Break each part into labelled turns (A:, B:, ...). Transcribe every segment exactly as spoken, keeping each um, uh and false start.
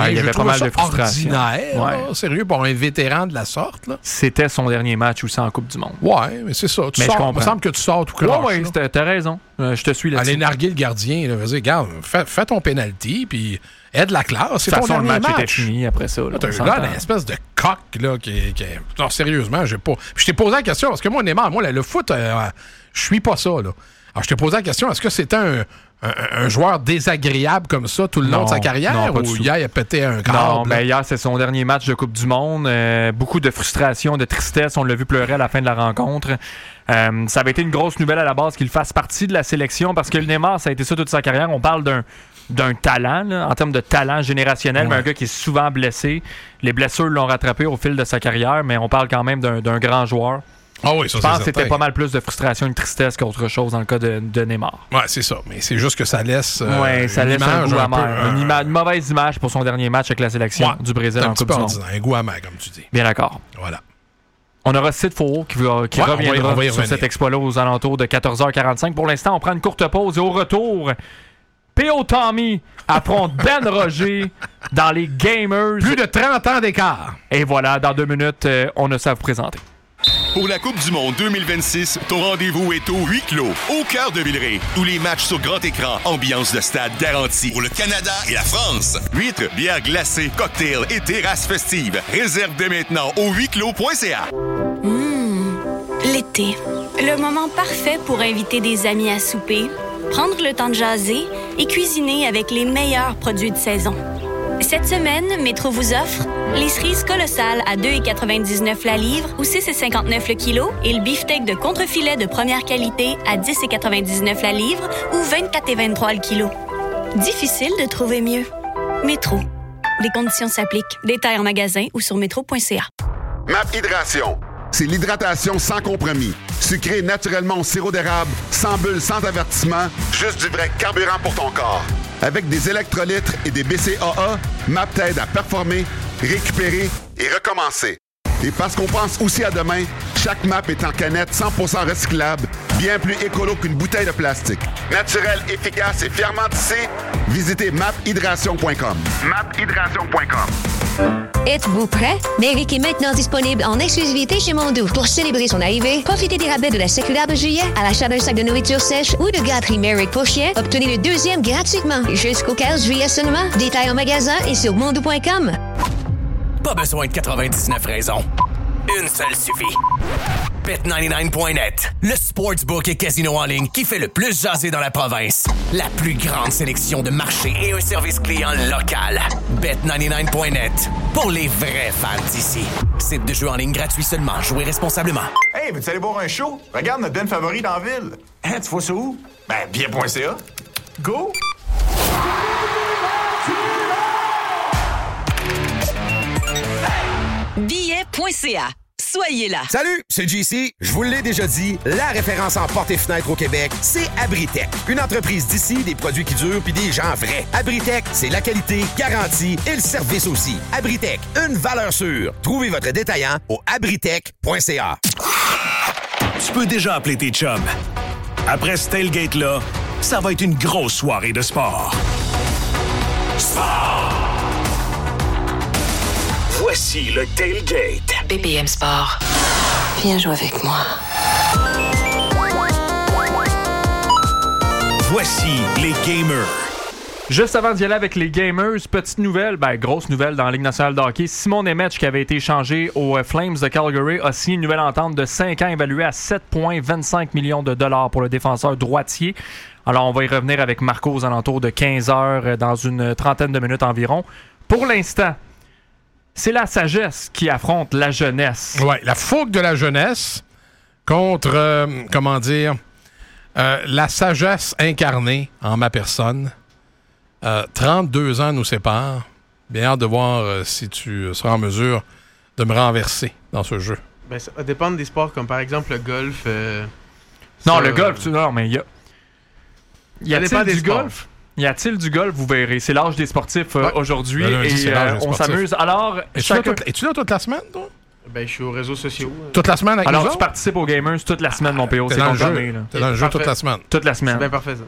A: Ouais, il y avait pas mal de frustration.
B: Ordinaire,
A: ouais.
B: là, sérieux, pour un vétéran de la sorte. Là.
A: C'était son dernier match aussi en Coupe du Monde.
B: Ouais, mais c'est ça. Tu
A: mais
B: sors,
A: je comprends.
B: Il me semble que tu sors tout croche.
A: Ouais, ouais, t'as, t'as raison. Euh, je te suis là-dessus.
B: Aller narguer le gardien, là, vas-y, regarde, fais, fais ton penalty, puis aide la classe. C'est
A: de toute
B: ton
A: façon, le
B: dernier
A: match,
B: match
A: était fini après ça. Là,
B: là, t'as un gars, une espèce de coq, là, qui, qui... Non, sérieusement, j'ai pas... Puis je t'ai posé la question, parce que moi, Neymar, moi, là, le foot, euh, je suis pas ça, là. Alors, je t'ai posé la question, est-ce que c'était un... Un, un joueur désagréable comme ça tout le long
A: non,
B: de sa carrière
A: non,
B: ou hier il a pété un câble?
A: Non, ben hier c'est son dernier match de Coupe du Monde. Euh, beaucoup de frustration, de tristesse. On l'a vu pleurer à la fin de la rencontre. Euh, ça avait été une grosse nouvelle à la base qu'il fasse partie de la sélection parce que le Neymar, ça a été ça toute sa carrière. On parle d'un, d'un talent, là, en termes de talent générationnel, ouais. mais un gars qui est souvent blessé. Les blessures l'ont rattrapé au fil de sa carrière, mais on parle quand même d'un, d'un grand joueur.
B: Ah oui, ça,
A: je pense
B: c'est
A: que c'était pas mal plus de frustration et de tristesse qu'autre chose dans le cas de, de Neymar.
B: Ouais, c'est ça. Mais c'est juste que ça laisse, euh,
A: ouais, ça
B: une
A: laisse
B: image
A: un goût
B: un
A: amer.
B: peu,
A: Une, ima- une mauvaise image pour son dernier match avec la sélection
B: ouais,
A: du Brésil en Coupe du Monde.
B: Un goût amer, comme tu dis.
A: Bien d'accord.
B: Voilà.
A: On aura Sid Faux qui, va, qui
B: ouais,
A: reviendra
B: on va y, on va y
A: sur cet exploit-là aux alentours de quatorze heures quarante-cinq. Pour l'instant, on prend une courte pause et au retour, P O Tommy affronte Ben Roger dans les Gamers.
B: Plus de trente ans d'écart.
A: Et voilà, dans deux minutes, euh, on a ça à vous présenter.
C: Pour la Coupe du Monde deux mille vingt-six, ton rendez-vous est au huis clos, au cœur de Villeray. Tous les matchs sur grand écran, ambiance de stade garantie. Pour le Canada et la France. Huîtres, bières glacées, cocktails et terrasses festives. Réserve dès maintenant au huis clos point c a.
D: Mmh, l'été. Le moment parfait pour inviter des amis à souper, prendre le temps de jaser et cuisiner avec les meilleurs produits de saison. Cette semaine, Métro vous offre les cerises colossales à deux virgule quatre-vingt-dix-neuf la livre ou six virgule cinquante-neuf le kilo et le beefsteak de contrefilet de première qualité à dix virgule quatre-vingt-dix-neuf la livre ou vingt-quatre virgule vingt-trois le kilo. Difficile de trouver mieux. Métro. Les conditions s'appliquent. Détails en magasin ou sur métro point c a.
E: Map Hydration. C'est l'hydratation sans compromis. Sucré naturellement au sirop d'érable, sans bulles, sans avertissement, juste du vrai carburant pour ton corps. Avec des électrolytes et des B C A A, M A P t'aide à performer, récupérer et recommencer. Et parce qu'on pense aussi à demain, chaque M A P est en canette cent pour cent recyclable, bien plus écolo qu'une bouteille de plastique. Naturel, efficace et fièrement tissé, visitez map hydration point com. map hydration point com.
F: Êtes-vous prêt? Merrick est maintenant disponible en exclusivité chez Mondou. Pour célébrer son arrivée, profitez des rabais de la circulaire de juillet à l'achat d'un sac de nourriture sèche ou de gâterie Merrick pour chien. Obtenez le deuxième gratuitement jusqu'au quinze juillet seulement. Détails en magasin et sur mondou point com.
G: Pas besoin de quatre-vingt-dix-neuf raisons. Une seule suffit. bet quatre-vingt-dix-neuf point net, le sportsbook et casino en ligne qui fait le plus jaser dans la province. La plus grande sélection de marchés et un service client local. bet quatre-vingt-dix-neuf point net, pour les vrais fans d'ici. Site de jeu en ligne gratuit seulement. Jouez responsablement.
H: Hey, veux-tu aller voir un show? Regarde notre band favori dans la ville. Hein, tu vois ça où? Ben, bien point c a. Go!
I: billet point c a. Soyez là.
J: Salut, c'est J C. Je vous l'ai déjà dit, la référence en portes et fenêtres au Québec, c'est Abritech. Une entreprise d'ici, des produits qui durent puis des gens vrais. Abritech, c'est la qualité, garantie et le service aussi. Abritech, une valeur sûre. Trouvez votre détaillant au abritech point c a.
K: Tu peux déjà appeler tes chums. Après ce tailgate-là, ça va être une grosse soirée de sport. Sport! Voici le tailgate.
I: B P M Sport. Viens jouer avec moi.
K: Voici les Gamers.
A: Juste avant d'y aller avec les Gamers, petite nouvelle, ben grosse nouvelle dans la Ligue nationale de hockey. Simon Nemec, qui avait été échangé aux Flames de Calgary, a signé une nouvelle entente de cinq ans évaluée à sept virgule vingt-cinq millions de dollars pour le défenseur droitier. Alors, on va y revenir avec Marco aux alentours de quinze heures dans une trentaine de minutes environ. Pour l'instant, c'est la sagesse qui affronte la jeunesse.
B: Oui, la fougue de la jeunesse contre, euh, comment dire, euh, la sagesse incarnée en ma personne. Euh, trente-deux ans nous séparent. Bien hâte de voir euh, si tu seras en mesure de me renverser dans ce jeu.
L: Ben, ça va dépendre des sports, comme par exemple le golf. Euh,
A: non,
L: ça,
A: le golf, tu... non, mais il y a... Y a-t-il du
L: sports.
A: golf? Y a-t-il du golf? Vous verrez. C'est l'âge des sportifs euh,
B: ouais.
A: aujourd'hui
B: lundi,
A: et euh, on s'amuse. Alors,
B: es-tu,
A: chacun...
B: là toute, es-tu là toute la semaine, toi?
L: Ben, je suis aux réseaux sociaux.
B: Toute la semaine avec
A: Alors,
B: nous
A: tu
B: autres?
A: participes aux Gamers toute la semaine, mon P O.
B: T'es
A: C'est
B: dans le
A: confirmé,
B: jeu,
A: là.
B: T'es dans le jeu toute la semaine.
A: Toute la semaine.
L: C'est bien parfait, ça.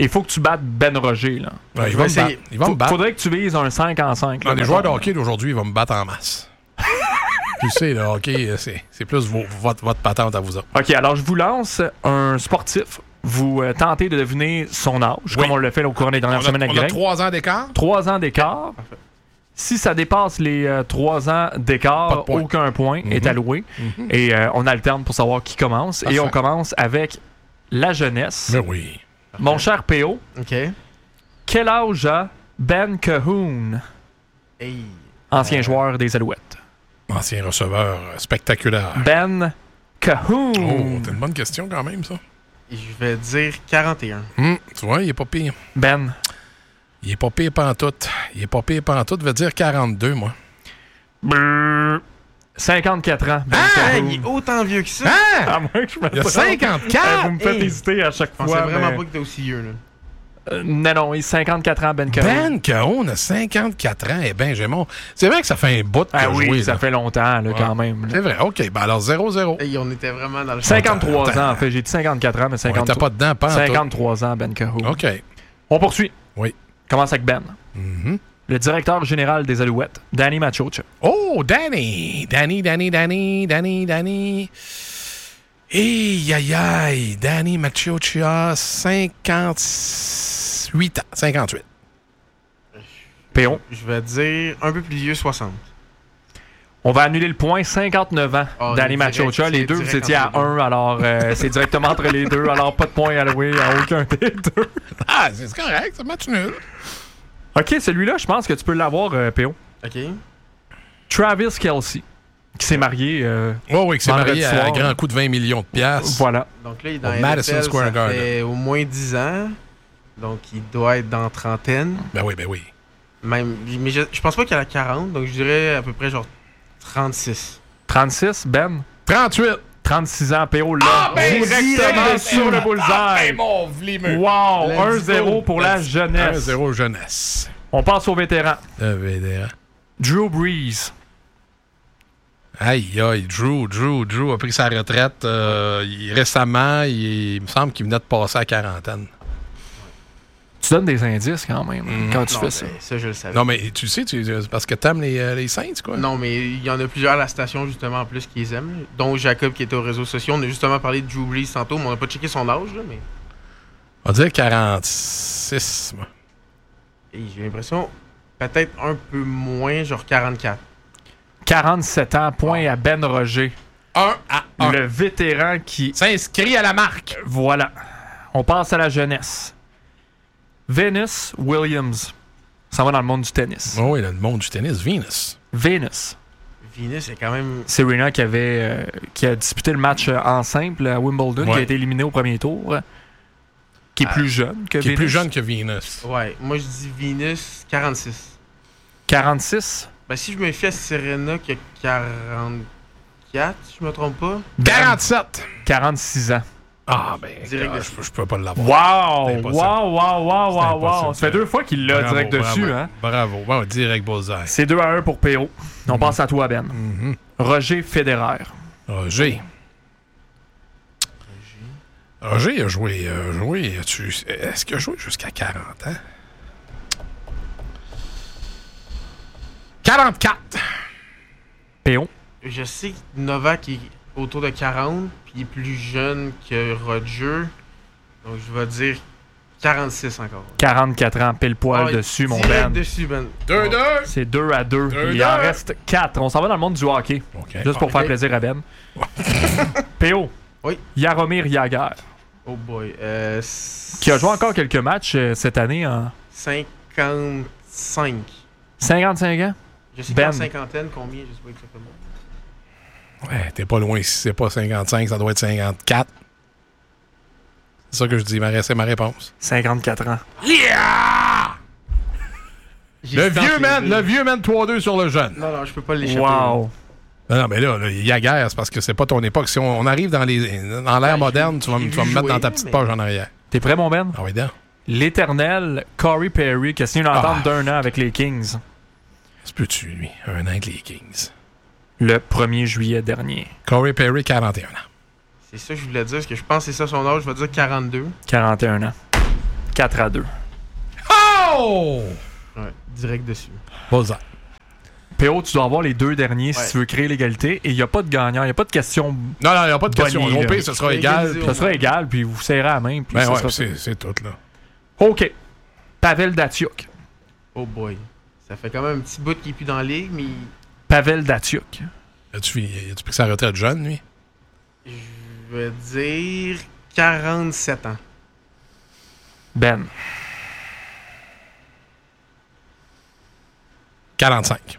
A: Il faut que tu battes Ben Roger. Là.
B: Ouais, il va me battre. Il va
A: Faut,
B: me battre.
A: faudrait que tu vises un cinq en cinq. Là,
B: les joueurs de hockey d'aujourd'hui, ils vont me battre en masse. Tu sais, le hockey, c'est, c'est plus vos, votre, votre patente à vous autres.
A: OK, alors je vous lance un sportif. Vous euh, tentez de deviner son âge, oui. comme on l'a fait au cours des dernières
B: on a,
A: semaines avec
B: Greg.
A: On
B: a trois ans d'écart?
A: Trois ans d'écart. Parfait. Si ça dépasse les euh, trois ans d'écart, point. aucun point mm-hmm. est alloué. Mm-hmm. Et euh, on alterne pour savoir qui commence. Parfait. Et on commence avec la jeunesse.
B: Mais oui.
A: Mon cher P O,
L: okay.
A: quel âge a Ben Cahoon,
L: hey.
A: ancien
L: euh...
A: joueur des Alouettes?
B: Ancien receveur spectaculaire.
A: Ben Cahoon.
B: Oh, c'est une bonne question quand même, ça.
L: Je vais dire quarante et un.
B: Hum, tu vois, il est pas pire.
A: Ben.
B: Il est pas pire pantoute. Il est pas pire pantoute. Je vais dire quarante-deux, moi.
A: Brrr. cinquante-quatre ans. Ben
L: ah, il est autant vieux que ça.
B: Ah!
A: À moins que je me
B: il a cinquante-quatre!
A: Vous me faites hey. hésiter à chaque fois.
L: Je pensais vraiment
A: mais...
L: pas que t'es aussi vieux, là.
A: Euh, non, non, il a cinquante-quatre ans, Ben Cahoon.
B: Ben Cahoon a cinquante-quatre ans. Eh bien, Gémon, c'est vrai que ça fait un bout
A: ah,
B: que
A: oui,
B: joué.
A: ça
B: là.
A: fait longtemps, là,
B: ouais.
A: quand même. Là.
B: C'est vrai. OK, ben alors zéro zéro.
L: Et on était vraiment dans le
A: cinquante-trois ans, en fait. J'ai dit cinquante-quatre ans, mais cinquante-trois.
B: On était pas dedans, pas
A: cinquante-trois ans, Ben Cahoon.
B: OK.
A: On poursuit.
B: Oui.
A: Commence avec Ben.
B: Mm-hmm.
A: Le directeur général des Alouettes, Danny Machocha.
B: Oh, Danny! Danny, Danny, Danny, Danny, Danny. Aïe, aïe, aïe. Danny Machocha, cinquante-huit ans. cinquante-huit.
A: Péon.
L: Je vais dire un peu plus vieux, soixante.
A: On va annuler le point, cinquante-neuf ans.
L: Oh,
A: Danny Machocha. Les deux, vous étiez à un, alors euh, c'est directement entre les deux. Alors, pas de point alloué à aucun des deux.
B: Ah, c'est correct, c'est match nul.
A: OK, celui-là, je pense que tu peux l'avoir, euh, P O.
L: OK.
A: Travis Kelce, qui s'est marié. Euh,
B: oh oui, qui s'est marié à un grand coup de vingt millions de piastres.
A: Voilà.
L: Donc là, il est dans Madison N F L, Square Garden. Ça fait au moins dix ans. Donc, il doit être dans trentaine.
B: Ben oui, ben oui.
L: Même, mais je, je pense pas qu'il a quarante, donc je dirais à peu près genre trente-six.
A: trente-six, Ben?
B: trente-huit.
A: trente-six ans, P O là.
B: Ah, ben,
A: directement
B: direct
A: sur le bullseye.
B: Ah, ben, mon vlimeux.
A: Wow, un zéro pour la jeunesse.
B: un zéro jeunesse.
A: On passe au vétéran.
B: Le vétéran.
A: Drew Brees.
B: Aïe, aïe, Drew, Drew, Drew a pris sa retraite euh, il, récemment. Il, il me semble qu'il venait de passer à la quarantaine.
A: Tu donnes des indices quand même mmh. quand tu
L: non,
A: fais ça.
L: Ça, je le savais.
B: Non, mais tu sais, tu, parce que t'aimes les, les Saints, quoi.
L: Non, mais il y en a plusieurs à la station, justement, en plus, qui les aiment. Dont Jacob, qui était aux réseaux sociaux. On a justement parlé de Drew Brees tantôt, mais on n'a pas checké son âge, là, mais...
B: On va dire quarante-six, moi.
L: Et j'ai l'impression, peut-être un peu moins, genre quarante-quatre.
A: quarante-sept ans, point oh. à Ben Roger.
B: un à un.
A: Le vétéran qui...
B: s'inscrit à la marque.
A: Voilà. On passe à la jeunesse. Venus Williams. Ça va dans le monde du tennis.
B: Oh oui, dans le monde du tennis. Venus.
A: Venus.
L: Venus est quand même...
A: Serena qui, avait, euh, qui a disputé le match en simple à Wimbledon, ouais. qui a été éliminé au premier tour. Qui est
L: ah,
A: plus jeune que
B: qui
A: Venus.
B: Qui est plus jeune que Venus.
L: Ouais, moi je dis Venus quarante-six.
A: quarante-six?
L: Ben si je me fie à Serena qui a quarante-quatre, si je me trompe pas.
B: quarante-sept.
A: quarante-six ans.
B: Ah, ben, direct je, je peux pas l'avoir.
A: Wow! Wow, wow, wow, wow, wow. Ça fait deux fois qu'il l'a
B: bravo,
A: direct
B: bravo,
A: dessus, hein?
B: Bravo, wow, direct bullseye.
A: C'est deux à un pour P O. On mm-hmm. passe à toi, Ben.
B: Mm-hmm.
A: Roger Federer.
B: Roger. Roger a joué. A joué tu, est-ce qu'il a joué jusqu'à quarante ans? quarante-quatre.
A: P O.
L: Je sais que Novak est autour de quarante, puis il est plus jeune que Roger. Donc je vais dire quarante-six encore.
A: quarante-quatre ans, pile poil oh, dessus, mon Ben.
L: dessus, Ben.
B: deux deux.
A: C'est deux à deux. Il deux. En reste quatre. On s'en va dans le monde du hockey. Okay. Juste pour okay. faire plaisir à Ben. P O.
L: Oui.
A: Jaromir Jagr.
L: Oh boy. Euh,
A: qui a joué encore quelques matchs euh, cette année en...
L: cinquante-cinq.
A: cinquante-cinq ans?
L: Je sais ben. Pas en cinquantaine, combien? Je sais pas exactement.
B: Ouais, t'es pas loin. Si c'est pas cinquante-cinq, ça doit être cinquante-quatre. C'est ça que je dis. C'est ma réponse.
A: cinquante-quatre ans.
B: Yeah! Le vieux man, le vieux man trois deux sur le jeune.
L: Non, non, je peux pas l'échapper.
A: Wow!
B: Non, non, mais là, là Jagr, c'est parce que c'est pas ton époque. Si on, on arrive dans les dans l'ère ouais, moderne, tu vas, tu vas me mettre dans ta petite mais... page en arrière.
A: T'es prêt, mon Ben?
B: Ah oui, d'accord.
A: L'éternel Corey Perry qui a signé une entente ah. d'un an avec les Kings.
B: C'est peux-tu, lui? Un an avec les Kings.
A: Le premier juillet dernier.
B: Corey Perry, quarante et un ans.
L: C'est ça que je voulais dire, parce que je pense que c'est ça son âge. Je vais dire quarante-deux.
A: quarante et un ans. quatre à deux.
B: Oh!
L: Ouais, direct dessus.
B: Bullseye.
A: P O, tu dois avoir les deux derniers
L: Ouais.
A: si tu veux créer l'égalité. Et il n'y a pas de gagnant, il n'y a pas de question.
B: Non, non, il n'y a pas de question.
A: bonnie,
B: Au
A: là.
B: pire, ce sera égal.
A: Ce sera égal, puis vous serrez la main. Puis
B: Ben
A: ça
B: ouais,
A: sera
B: c'est, c'est tout, là.
A: OK. Pavel Datsyuk.
L: Oh boy. Ça fait quand même un petit bout qu'il est plus dans la ligue, mais
A: Pavel Datsyuk.
B: As-tu, as-tu pris sa retraite jeune, lui?
L: je vais dire quarante-sept ans.
A: Ben.
B: quarante-cinq.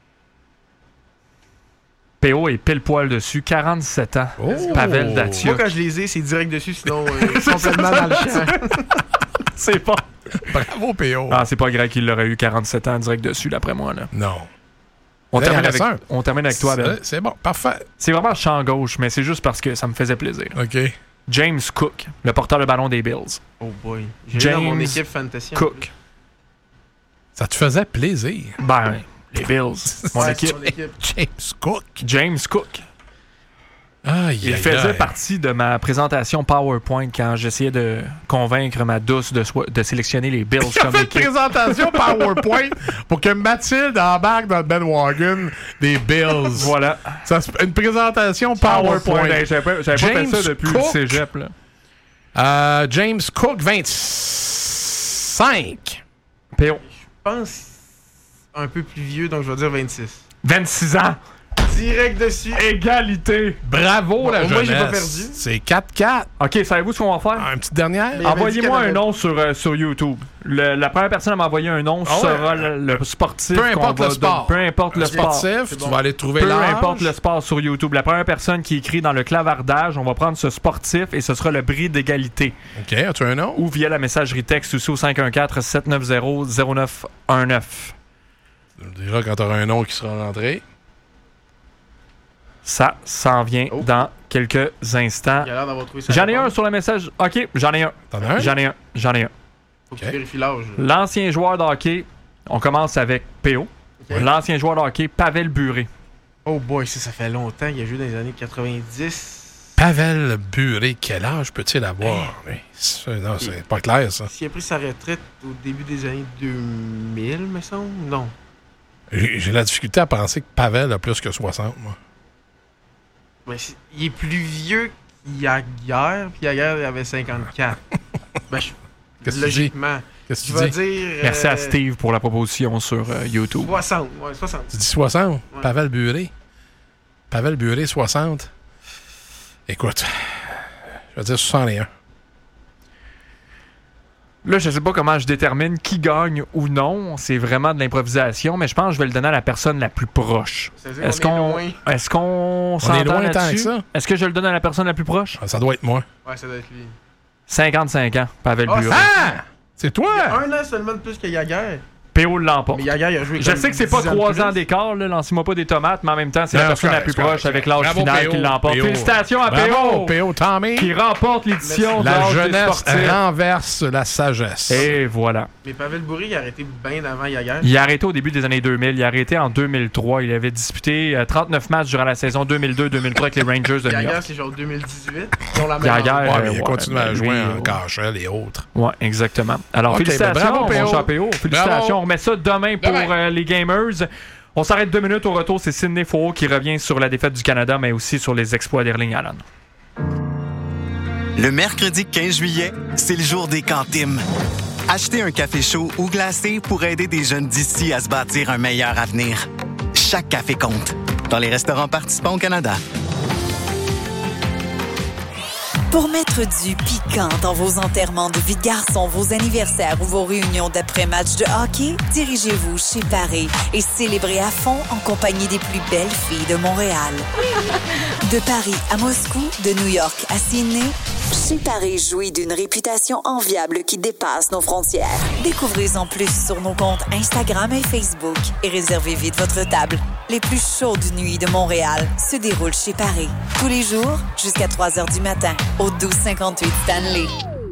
A: P O est pile poil dessus, quarante-sept ans.
B: Oh.
A: Pavel
L: Moi,
A: Datsyuk.
L: quand je les ai, c'est direct dessus, sinon euh, complètement dans le champ.
A: C'est pas.
B: Bravo, P O.
A: Ah, c'est pas grave qu'il l'aurait eu quarante-sept ans direct dessus, d'après moi. Là.
B: Non.
A: On,
B: Là,
A: termine
B: il en
A: avec,
B: reste un.
A: on termine avec toi, Ben.
B: C'est, c'est bon, parfait.
A: C'est vraiment champ gauche, mais c'est juste parce que ça me faisait plaisir.
B: OK.
A: James Cook, le porteur de ballon des Bills.
L: Oh boy. J'ai eu dans mon
A: James
L: équipe fantasy. en
A: Cook.
L: plus.
B: Ça te faisait plaisir.
A: Ben, les Bills. Mon
L: Ouais,
A: équipe.
L: mon équipe.
B: James Cook.
A: James Cook.
B: Aïe,
A: Il
B: aïe,
A: faisait
B: aïe.
A: partie de ma présentation PowerPoint quand j'essayais de convaincre ma douce de, so- de sélectionner les Bills
B: Il a
A: comme
B: fait une
A: équipe.
B: présentation PowerPoint pour que Mathilde embarque dans le bandwagon des Bills.
A: Voilà.
B: Ça, se- une présentation
A: PowerPoint.
B: PowerPoint.
A: Hey, J'avais pas, j'avais pas fait
B: James
A: ça depuis
B: Cook.
A: le cégep. Là.
B: Euh, James Cook, vingt-cinq.
A: P O.
L: Je pense un peu plus vieux, donc je vais dire vingt-six.
A: vingt-six ans.
L: Direct dessus.
A: Égalité.
B: Bravo,
L: Bon,
B: la
L: au moins,
B: jeunesse.
L: j'ai pas perdu.
B: C'est quatre quatre.
A: OK, savez-vous ce qu'on va faire?
B: Une petite dernière?
L: Mais- il avait dit
A: Envoyez-moi
L: qu'il y
A: un
L: en avait-
A: nom sur, euh, sur YouTube. Le- la première personne à m'envoyer un nom
B: Ah ouais?
A: sera le, le sportif.
B: Peu
A: qu'on
B: importe
A: va
B: le sport.
A: don- Peu importe le sport.
B: Sportif, tu vas aller trouver
A: Peu
B: l'âge.
A: importe le sport sur YouTube. La première personne qui écrit dans le clavardage, on va prendre ce sportif et ce sera le bris d'égalité.
B: OK, as-tu un nom?
A: Ou via la messagerie texte aussi au cinq un quatre, sept neuf zéro, zéro neuf un neuf.
B: Tu me diras quand tu auras un nom qui sera rentré.
A: Ça s'en vient
L: Oh.
A: dans quelques instants.
L: Il a l'air d'avoir trouvé ça.
A: J'en ai un sur le message. OK, j'en ai un.
B: T'en as un?
A: J'en ai un. J'en ai un.
L: Faut que tu vérifies l'âge.
A: L'ancien joueur de hockey, on commence avec P O.
L: Ok.
A: L'ancien joueur de hockey, Pavel Bure.
L: Oh boy, ça, ça fait longtemps. Il a joué dans les années quatre-vingt-dix.
B: Pavel Bure, quel âge peut-il avoir? lui? C'est- Non, c'est pas clair, ça.
L: S'il a pris sa retraite au début des années deux mille, me semble? Non.
B: J'ai j'ai la difficulté à penser que Pavel a plus que soixante, moi.
L: Ben, c'est- il est plus vieux qu'Yaguerre, puis Yaguerre il avait cinquante-quatre. ben, je-
B: Qu'est-ce que tu
L: logiquement.
B: Qu'est-ce que
L: Je
B: tu
L: vais
B: dis?
L: dire.
A: Merci
L: euh,
A: à Steve pour la proposition sur euh, YouTube.
L: soixante. Ouais, soixante.
B: Tu dis soixante?
L: Ouais.
B: Pavel Bure. Pavel Bure, soixante. Écoute, je vais dire soixante et un.
A: Là, je sais pas comment je détermine qui gagne ou non. C'est vraiment de l'improvisation, mais je pense que je vais le donner à la personne la plus proche.
L: Ça veut dire
A: Est-ce
L: qu'on est
A: qu'on
L: loin.
A: est-ce qu'on
B: On est
A: s'entend
B: loin tant que
A: là-dessus?
B: ça.
A: Est-ce que je le donne à la personne la plus proche?
B: Ah, ça doit être moi.
L: Ouais, ça doit être lui.
A: cinquante-cinq ans, Pavel
L: Ah,
A: Bure.
B: Ah! C'est toi!
L: Un an seulement de plus que Yaguerre.
A: P O l'emporte.
L: Mais Yaguerre, il a joué
A: Je
L: comme
A: sais que c'est pas
L: dix ans de
A: trois
L: plus.
A: ans d'écart, là, lancez-moi pas des tomates, mais en même temps, c'est la
B: Non,
A: personne
B: c'est
A: la plus
B: correct,
A: proche
B: c'est
A: avec
B: correct.
A: l'âge
B: Bravo,
A: final
B: P O,
A: qui l'emporte.
B: P O.
A: Félicitations à P
B: Bravo,
A: O
B: P O, Tommy!
A: qui remporte l'édition de
B: La
A: l'âge des
B: jeunesse
A: sportifs.
B: renverse la sagesse.
A: Et voilà.
L: Mais Pavel Bure, il a arrêté bien avant Yaguerre.
A: Il a arrêté au début des années deux mille. Il a arrêté en deux mille trois. Il avait disputé euh, trente-neuf matchs durant la saison deux mille deux deux mille trois avec les Rangers de New
L: Yaguerre,
A: York.
L: c'est genre deux mille dix-huit. Ils ont la même
A: Yaguerre,
L: âge.
B: Ouais, mais il a
A: ouais,
B: continué à
A: ben,
B: jouer
A: lui,
B: en
A: ouais.
B: Cachel et autres.
A: Ouais, exactement. Alors,
B: Ok,
A: félicitations,
B: ben bravo, P O.
A: mon cher P O. Félicitations.
B: Bravo.
A: On remet ça demain pour
B: Demain.
A: euh, les Gamers. On s'arrête deux minutes au retour. C'est Sidney Faux qui revient sur la défaite du Canada, mais aussi sur les exploits d'Erling Haaland.
M: Le mercredi quinze juillet, c'est le jour des cantines. Achetez un café chaud ou glacé pour aider des jeunes d'ici à se bâtir un meilleur avenir. Chaque café compte. Dans les restaurants participants au Canada.
N: Pour mettre du piquant dans vos enterrements de vie de garçon, vos anniversaires ou vos réunions d'après-match de hockey, dirigez-vous chez Paris et célébrez à fond en compagnie des plus belles filles de Montréal. De Paris à Moscou, de New York à Sydney, chez Paris jouit d'une réputation enviable qui dépasse nos frontières. Découvrez-en plus sur nos comptes Instagram et Facebook et réservez vite votre table. Les plus chaudes nuits de Montréal se déroulent chez Paris. Tous les jours, jusqu'à trois heures du matin, au douze cinquante-huit Stanley.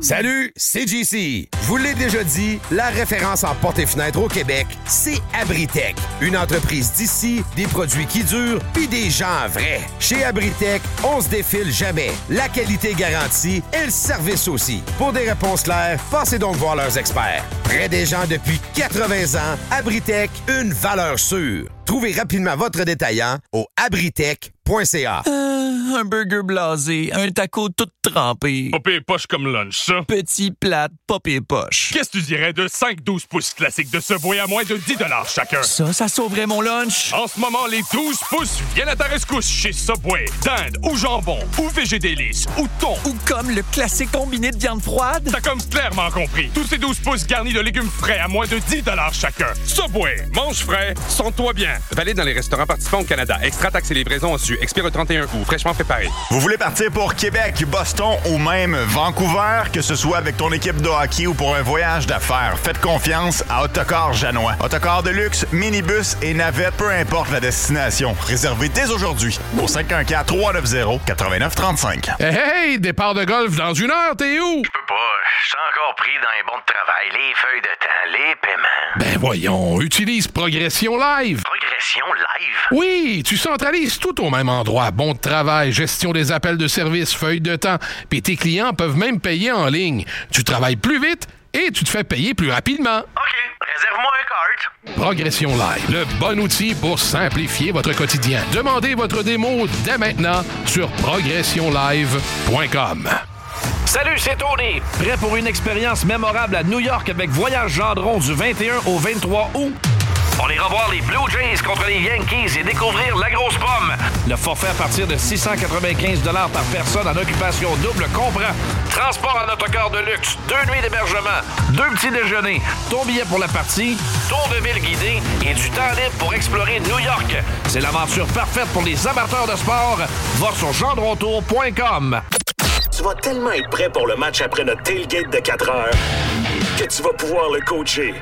J: Salut, c'est J C. Je vous l'ai déjà dit, la référence en portes et fenêtres au Québec, c'est Abritech. Une entreprise d'ici, des produits qui durent, puis des gens vrais. Chez Abritech, on se défile jamais. La qualité garantie et le service aussi. Pour des réponses claires, passez donc voir leurs experts. Près des gens depuis quatre-vingts ans, Abritech, une valeur sûre. Trouvez rapidement votre détaillant au abritech point c a.
O: Euh, un burger blasé, un taco tout trempé.
P: Pas pire poche comme lunch, ça.
O: Petit plate, pas pire poche.
P: Qu'est-ce que tu dirais de cinq douze pouces classiques de Subway à moins de dix dollars chacun?
O: Ça, ça sauverait mon lunch.
P: En ce moment, les douze pouces viennent à ta rescousse chez Subway. Dinde ou jambon, ou végédélice, ou thon.
O: Ou comme le classique combiné de viande froide.
P: T'as comme clairement compris. Tous ces douze pouces garnis de légumes frais à moins de dix dollars chacun. Subway, mange frais, sens-toi bien.
Q: Valide dans les restaurants participants au Canada. Extra taxes et livraison su. Expire le trente et un août. Fraîchement préparé.
H: Vous voulez partir pour Québec, Boston ou même Vancouver? Que ce soit avec ton équipe de hockey ou pour un voyage d'affaires, faites confiance à Autocar Janois. Autocar de luxe, minibus et navette, peu importe la destination. Réservez dès aujourd'hui au cinq un quatre, trois neuf zéro, neuf neuf trois cinq.
B: Hey, hey, départ de golf dans une heure, t'es où?
R: Je peux pas, je suis encore pris dans les bons de travail, les feuilles de temps, les paiements.
B: Ben voyons, utilise Progression Live.
R: Progression Live?
B: Oui, tu centralises tout au même endroit. Bon de travail, gestion des appels de service, feuilles de temps. Puis tes clients peuvent même payer en ligne. Tu travailles plus vite et tu te fais payer plus rapidement.
R: OK, réserve-moi un cart.
B: Progression Live, le bon outil pour simplifier votre quotidien. Demandez votre démo dès maintenant sur progression live point com.
S: Salut, c'est Tony. Prêt pour une expérience mémorable à New York avec Voyage Gendron du vingt et un au vingt-trois août? On ira voir les Blue Jays contre les Yankees et découvrir la grosse pomme. Le forfait à partir de six cent quatre-vingt-quinze dollars par personne en occupation double comprend transport en autocar de luxe, deux nuits d'hébergement, deux petits déjeuners, ton billet pour la partie, tour de ville guidé et du temps libre pour explorer New York. C'est l'aventure parfaite pour les amateurs de sport. Va sur gendrontour point com.
K: Tu vas tellement être prêt pour le match après notre tailgate de quatre heures que tu vas pouvoir le coacher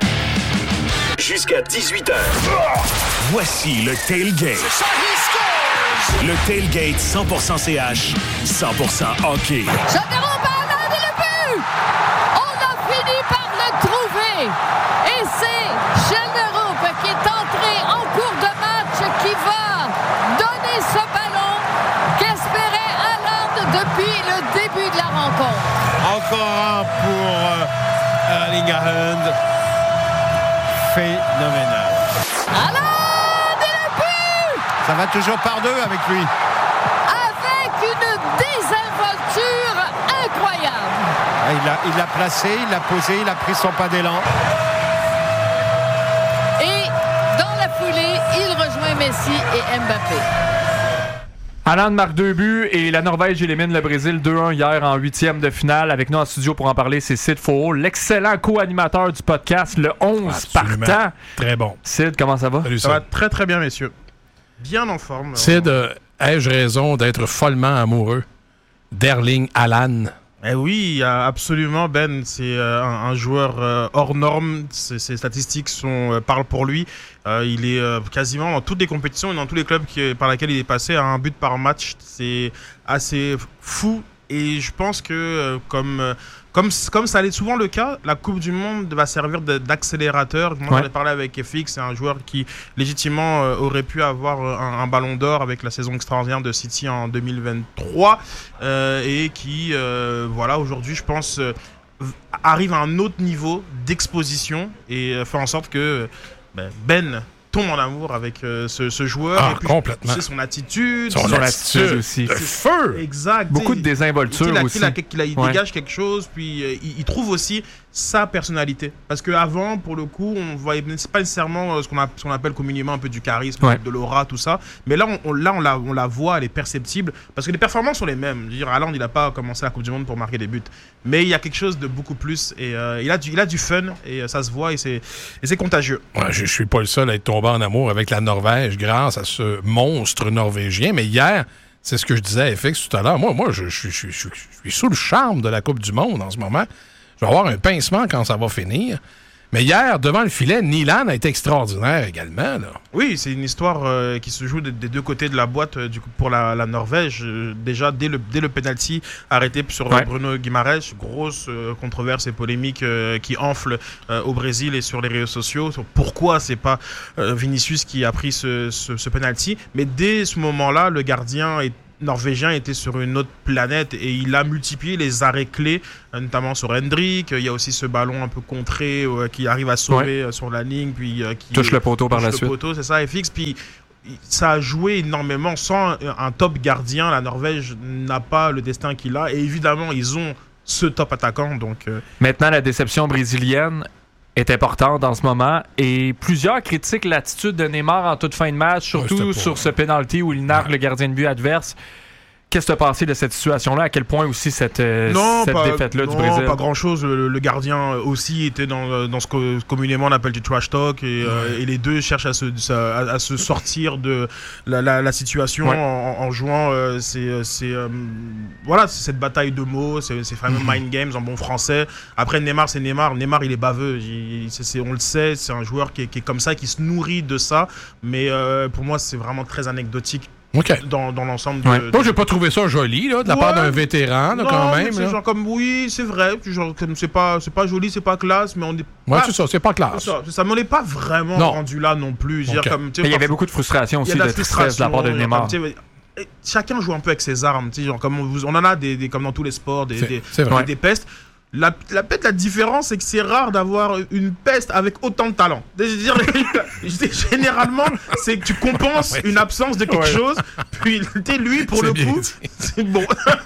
K: jusqu'à dix-huit heures.
T: Voici le tailgate. Le tailgate cent pour cent C H, cent pour cent hockey.
U: Châteauroux par l'un et le but! On a fini par le trouver! Et c'est Châteauroux qui est entré en cours de match qui va donner ce ballon qu'espérait Haaland depuis le début de la rencontre.
V: Encore un pour euh, Erling Haaland. Phénoménal.
U: Haaland et le but!
V: Ça va toujours par deux avec lui.
U: Avec une désinvolture incroyable.
V: Ah, il l'a il l'a placé, il l'a posé, il a pris son pas d'élan.
U: Et dans la foulée, il rejoint Messi et Mbappé.
A: Haaland marque deux buts et la Norvège élimine le Brésil deux un hier en huitième de finale. Avec nous en studio pour en parler, c'est Sid Faux, l'excellent co-animateur du podcast, le onze
B: Absolument.
A: partant.
B: Très bon.
A: Sid, comment ça va?
B: Salut,
L: Ça
B: Sid.
L: va très très bien, messieurs. Bien en forme.
B: Sid, euh, ai-je raison d'être follement amoureux d'Erling Haaland?
L: Eh oui, absolument, Ben. C'est euh, un, un joueur euh, hors norme. Ses, ses statistiques sont, euh, parlent pour lui. Euh, il est euh, quasiment dans toutes les compétitions et dans tous les clubs qui, par lesquels il est passé à un but par match. C'est assez fou. Et je pense que, euh, comme, euh, comme, comme ça allait souvent le cas, la Coupe du Monde va servir de, d'accélérateur. Moi,
A: Ouais.
L: j'en ai parlé avec F X, c'est un joueur qui, légitimement, euh, aurait pu avoir un, un ballon d'or avec la saison extraordinaire de City en deux mille vingt-trois. Euh, et qui, euh, voilà, aujourd'hui, je pense, euh, arrive à un autre niveau d'exposition et euh, fait en sorte que euh, ben, Ben tombe en amour avec euh, ce, ce joueur.
B: Ah,
L: et puis,
B: complètement.
L: C'est son attitude.
B: Son
L: c'est-
A: attitude aussi.
B: de feu!
L: Exact.
A: Beaucoup de
L: Tu sais,
A: désinvolture
L: il a-
A: aussi.
L: Il, a- il a- il
A: Ouais.
L: dégage quelque chose, puis euh, il, il trouve aussi sa personnalité. Parce qu'avant, pour le coup, on voyait c'est pas nécessairement euh, ce qu'on a- ce qu'on appelle communément un peu du charisme,
A: Ouais.
L: de l'aura, tout ça. Mais là, on, on- là, on la, on la voit, elle est perceptible. Parce que les performances sont les mêmes. Je veux dire, Haaland, il n'a pas commencé la Coupe du Monde pour marquer des buts. Mais il y a quelque chose de beaucoup plus. Et euh, il, a du, il a du fun, et euh, ça se voit, et c'est, et c'est contagieux.
B: Ouais, je, je suis pas le seul à être tombé en amour avec la Norvège grâce à ce monstre norvégien. Mais hier, c'est ce que je disais à F X tout à l'heure. Moi, moi je, je, je, je- je suis sous le charme de la Coupe du Monde en ce moment. Je vais avoir un pincement quand ça va finir. Mais hier, devant le filet, Nyland a été extraordinaire également. Là.
L: Oui, c'est une histoire euh, qui se joue des, des deux côtés de la boîte euh, du coup, pour la, la Norvège. Euh, déjà, dès le, dès le penalty arrêté sur ouais. Bruno Guimaraes, grosse euh, controverse et polémique euh, qui enfle euh, au Brésil et sur les réseaux sociaux. Sur pourquoi c'est pas euh, Vinicius qui a pris ce, ce, ce penalty. Mais dès ce moment-là, le gardien est norvégien était sur une autre planète et il a multiplié les arrêts clés, notamment sur Hendrick. Il y a aussi ce ballon un peu contré euh, qui arrive à sauver ouais. euh, sur la ligne, puis euh, qui
A: touche le poteau par la
L: le
A: suite.
L: Poteau, c'est ça, F X. Puis ça a joué énormément. Sans un top gardien, la Norvège n'a pas le destin qu'il a. Et évidemment, ils ont ce top attaquant. Donc euh...
A: maintenant, la déception brésilienne est importante en ce moment et plusieurs critiquent l'attitude de Neymar en toute fin de match, surtout ouais, sur ce penalty où il nargue ouais. le gardien de but adverse. Qu'est-ce que tu as pensé de cette situation-là? À quel point aussi cette,
L: non,
A: cette
L: pas,
A: défaite-là
L: non,
A: du Brésil?
L: Non, pas grand-chose. Le, le gardien aussi était dans, dans ce que communément on appelle du trash talk et, ouais. euh, et les deux cherchent à se, à, à se sortir de la, la, la situation ouais. en, en jouant euh, c'est, c'est, euh, voilà, c'est cette bataille de mots, ces, ces fameux mm-hmm. mind games en bon français. Après, Neymar, c'est Neymar. Neymar, il est baveux. Il, c'est, c'est, on le sait, c'est un joueur qui est, qui est comme ça, qui se nourrit de ça. Mais euh, pour moi, c'est vraiment très anecdotique.
B: Okay.
L: Dans, dans l'ensemble de,
B: ouais.
L: de...
B: Moi, j'ai pas trouvé ça joli, là, de la ouais. part d'un vétéran, là,
L: non,
B: quand même.
L: C'est
B: là.
L: genre comme, oui, c'est vrai, genre, comme c'est pas, c'est pas joli, c'est pas classe, mais on est
B: ouais,
L: pas...
B: c'est ça, c'est pas classe.
L: C'est ça, c'est ça mais on n'est pas vraiment non. rendu là non plus. Okay. Comme,
A: mais il y avait beaucoup de frustration aussi, de, de tristesse de la part de Neymar.
L: Comme, chacun joue un peu avec ses armes, genre, comme on, on en a des, des, comme dans tous les sports, des,
B: c'est,
L: des,
B: c'est
L: des, des pestes. La, la, peut-être la différence, c'est que c'est rare d'avoir une peste avec autant de talent. C'est-à-dire, généralement, c'est que tu compenses ouais, une absence de quelque ouais. chose, puis lui, pour c'est le coup, dit. C'est bon.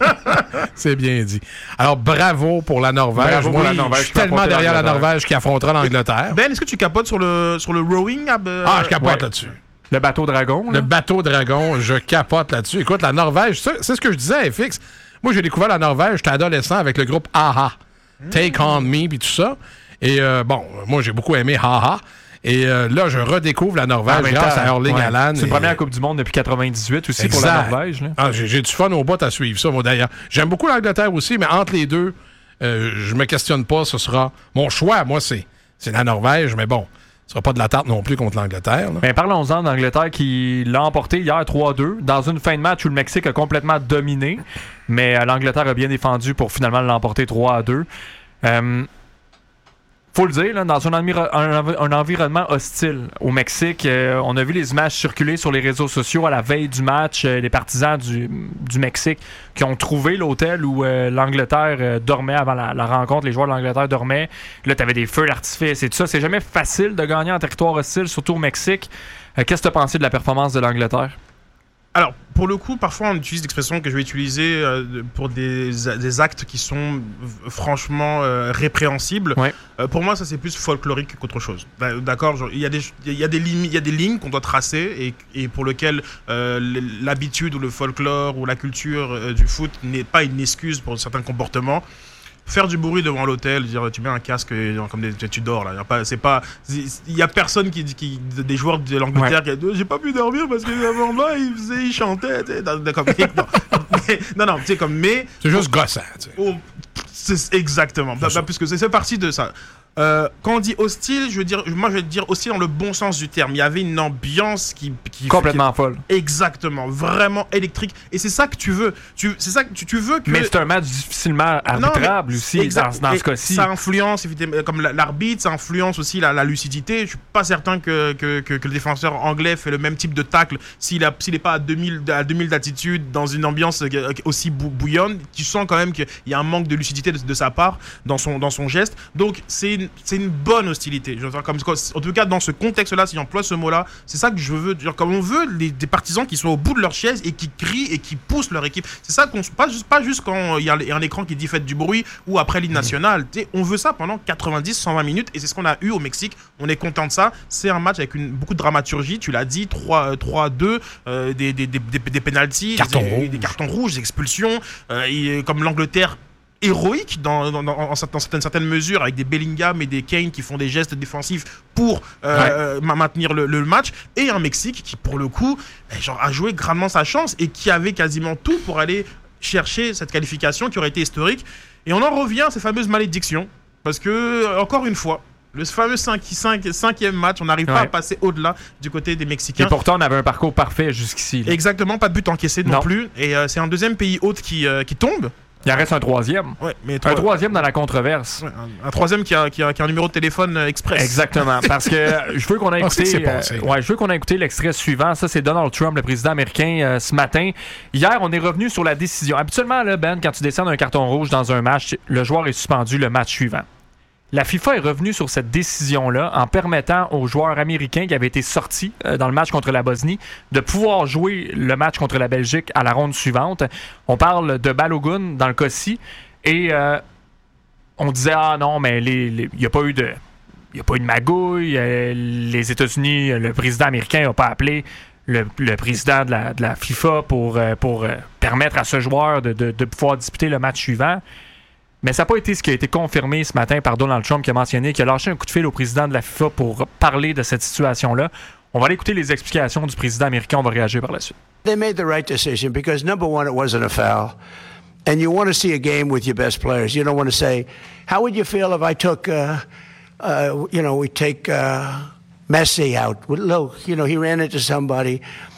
B: C'est bien dit. Alors, bravo pour la Norvège.
L: Bravo
B: Moi,
L: pour la Norvège.
B: Je suis tellement derrière la Norvège qui affrontera l'Angleterre.
L: Ben, est-ce que tu capotes sur le, sur le rowing?
B: Euh... Ah, je capote ouais. là-dessus.
A: Le bateau dragon.
B: Là. Le bateau dragon, je capote là-dessus. Écoute, la Norvège, c'est, c'est ce que je disais à F X. Moi, j'ai découvert la Norvège, j'étais adolescent avec le groupe A A. Take On Me, puis tout ça. Et euh, bon, moi, j'ai beaucoup aimé Ha Ha. Et euh, là, je redécouvre la Norvège ah, grâce à Erling ouais. Haaland.
A: C'est et... la première Coupe du Monde depuis quatre-vingt-dix-huit aussi exact. Pour la Norvège. Là.
B: Ah, j'ai, j'ai du fun au bout à suivre ça, moi, d'ailleurs. J'aime beaucoup l'Angleterre aussi, mais entre les deux, euh, je me questionne pas, ce sera... Mon choix, moi, c'est, c'est la Norvège, mais bon... Ce sera pas de la tarte non plus contre l'Angleterre. Là.
A: Ben, parlons-en d'Angleterre qui l'a emporté hier trois deux dans une fin de match où le Mexique a complètement dominé. Mais euh, l'Angleterre a bien défendu pour finalement l'emporter trois à deux. Euh, faut le dire, là, dans un, enviro- un, un environnement hostile au Mexique, euh, on a vu les images circuler sur les réseaux sociaux à la veille du match, euh, les partisans du, du Mexique qui ont trouvé l'hôtel où euh, l'Angleterre euh, dormait avant la, la rencontre, les joueurs de l'Angleterre dormaient. Là, t'avais des feux d'artifice et tout ça. C'est jamais facile de gagner en territoire hostile, surtout au Mexique. Euh, qu'est-ce que tu as pensé de la performance de l'Angleterre?
L: Alors, pour le coup, parfois on utilise l'expression que je vais utiliser euh, pour des, des actes qui sont franchement euh, répréhensibles. Ouais. Euh, pour moi, ça c'est plus folklorique qu'autre chose. D'accord, genre, il y a des il y a des lignes, il y a des lignes qu'on doit tracer et, et pour lesquelles euh, l'habitude ou le folklore ou la culture euh, du foot n'est pas une excuse pour certains comportements. Faire du bruit devant l'hôtel, dire tu mets un casque et genre, comme des, tu dors là. Y a pas, c'est pas, il y a personne qui, qui des joueurs de l'Angleterre ouais. qui a dit j'ai pas pu dormir parce que avant là il faisait, il chantait, tu sais, comme non, mais, non, non, tu sais comme mais
B: c'est juste gossant. Tu sais.
L: Oh, c'est exactement, bah, bah, puisque c'est, c'est parti de ça. Euh, quand on dit hostile, je veux dire, moi je vais dire hostile dans le bon sens du terme. Il y avait une ambiance qui, qui
A: complètement
L: qui,
A: folle.
L: Exactement, vraiment électrique. Et c'est ça que tu veux. Tu, c'est ça que tu, tu veux que.
A: Mais c'est un match difficilement arbitrable non, aussi exact, dans, dans ce cas-ci.
L: Ça influence comme l'arbitre, ça influence aussi la, la lucidité. Je suis pas certain que, que, que, que le défenseur anglais fait le même type de tacle s'il a, s'il est pas à deux mille à deux mille d'attitude dans une ambiance aussi bouillonne. Tu sens quand même qu'il y a un manque de lucidité de, de sa part dans son dans son geste. Donc c'est une, c'est une bonne hostilité. Je veux dire, comme, en tout cas, dans ce contexte-là, si j'emploie ce mot-là, c'est ça que je veux dire. Comme on veut les, des partisans qui sont au bout de leur chaise et qui crient et qui poussent leur équipe. C'est ça qu'on pas juste pas juste quand il y a un écran qui dit faites du bruit ou après l'hymne national. Mmh. On veut ça pendant quatre-vingt-dix à cent vingt minutes et c'est ce qu'on a eu au Mexique. On est content de ça. C'est un match avec une, beaucoup de dramaturgie. Tu l'as dit, trois à deux, euh, des, des, des, des, des pénaltys,
B: carton
L: des, des cartons rouges, des expulsions. Euh, et, comme l'Angleterre héroïque dans, dans, dans, dans certaines, certaines mesures avec des Bellingham et des Kane qui font des gestes défensifs pour euh, ouais. maintenir le, le match et un Mexique qui pour le coup genre, a joué grandement sa chance et qui avait quasiment tout pour aller chercher cette qualification qui aurait été historique et on en revient à ces fameuses malédictions parce que encore une fois Le fameux cinquième match, on n'arrive ouais. pas à passer au-delà du côté des Mexicains.
A: Et pourtant, on avait un parcours parfait jusqu'ici. Là.
L: Exactement, pas de but encaissé non, non plus. Et euh, c'est un deuxième pays hôte qui, euh, qui tombe.
A: Il en reste un troisième.
L: Ouais, mais
A: trois... Un troisième dans la controverse.
L: Ouais, un, un troisième qui a, qui, a, qui a un numéro de téléphone euh, express.
A: Exactement. Parce que je veux qu'on ait écouté, euh, ouais, je veux qu'on ait écouté l'extrait suivant. Ça, c'est Donald Trump, le président américain, euh, ce matin. Hier, on est revenu sur la décision. Habituellement, là, Ben, quand tu descends d'un carton rouge dans un match, le joueur est suspendu le match suivant. La FIFA est revenue sur cette décision-là en permettant aux joueurs américains qui avaient été sortis euh, dans le match contre la Bosnie de pouvoir jouer le match contre la Belgique à la ronde suivante. On parle de Balogun dans le cas-ci et euh, on disait « Ah non, mais il n'y a pas eu de... Il n'y a pas eu de magouille. Euh, les États-Unis, le président américain n'a pas appelé le, le président de la, de la FIFA pour, euh, pour euh, permettre à ce joueur de, de, de pouvoir disputer le match suivant. » Mais ça n'a pas été ce qui a été confirmé ce matin par Donald Trump qui a mentionné qu'il a lâché un coup de fil au président de la FIFA pour parler de cette situation-là. On va aller écouter les explications du président américain. On va réagir par la suite.
C: They made the right decision because, number one, it wasn't a foul. And you want to see a game with your best players. You don't want to say, how would you feel if I took, uh, uh, you know, we take uh, Messi out. Look, you know, he ran into somebody.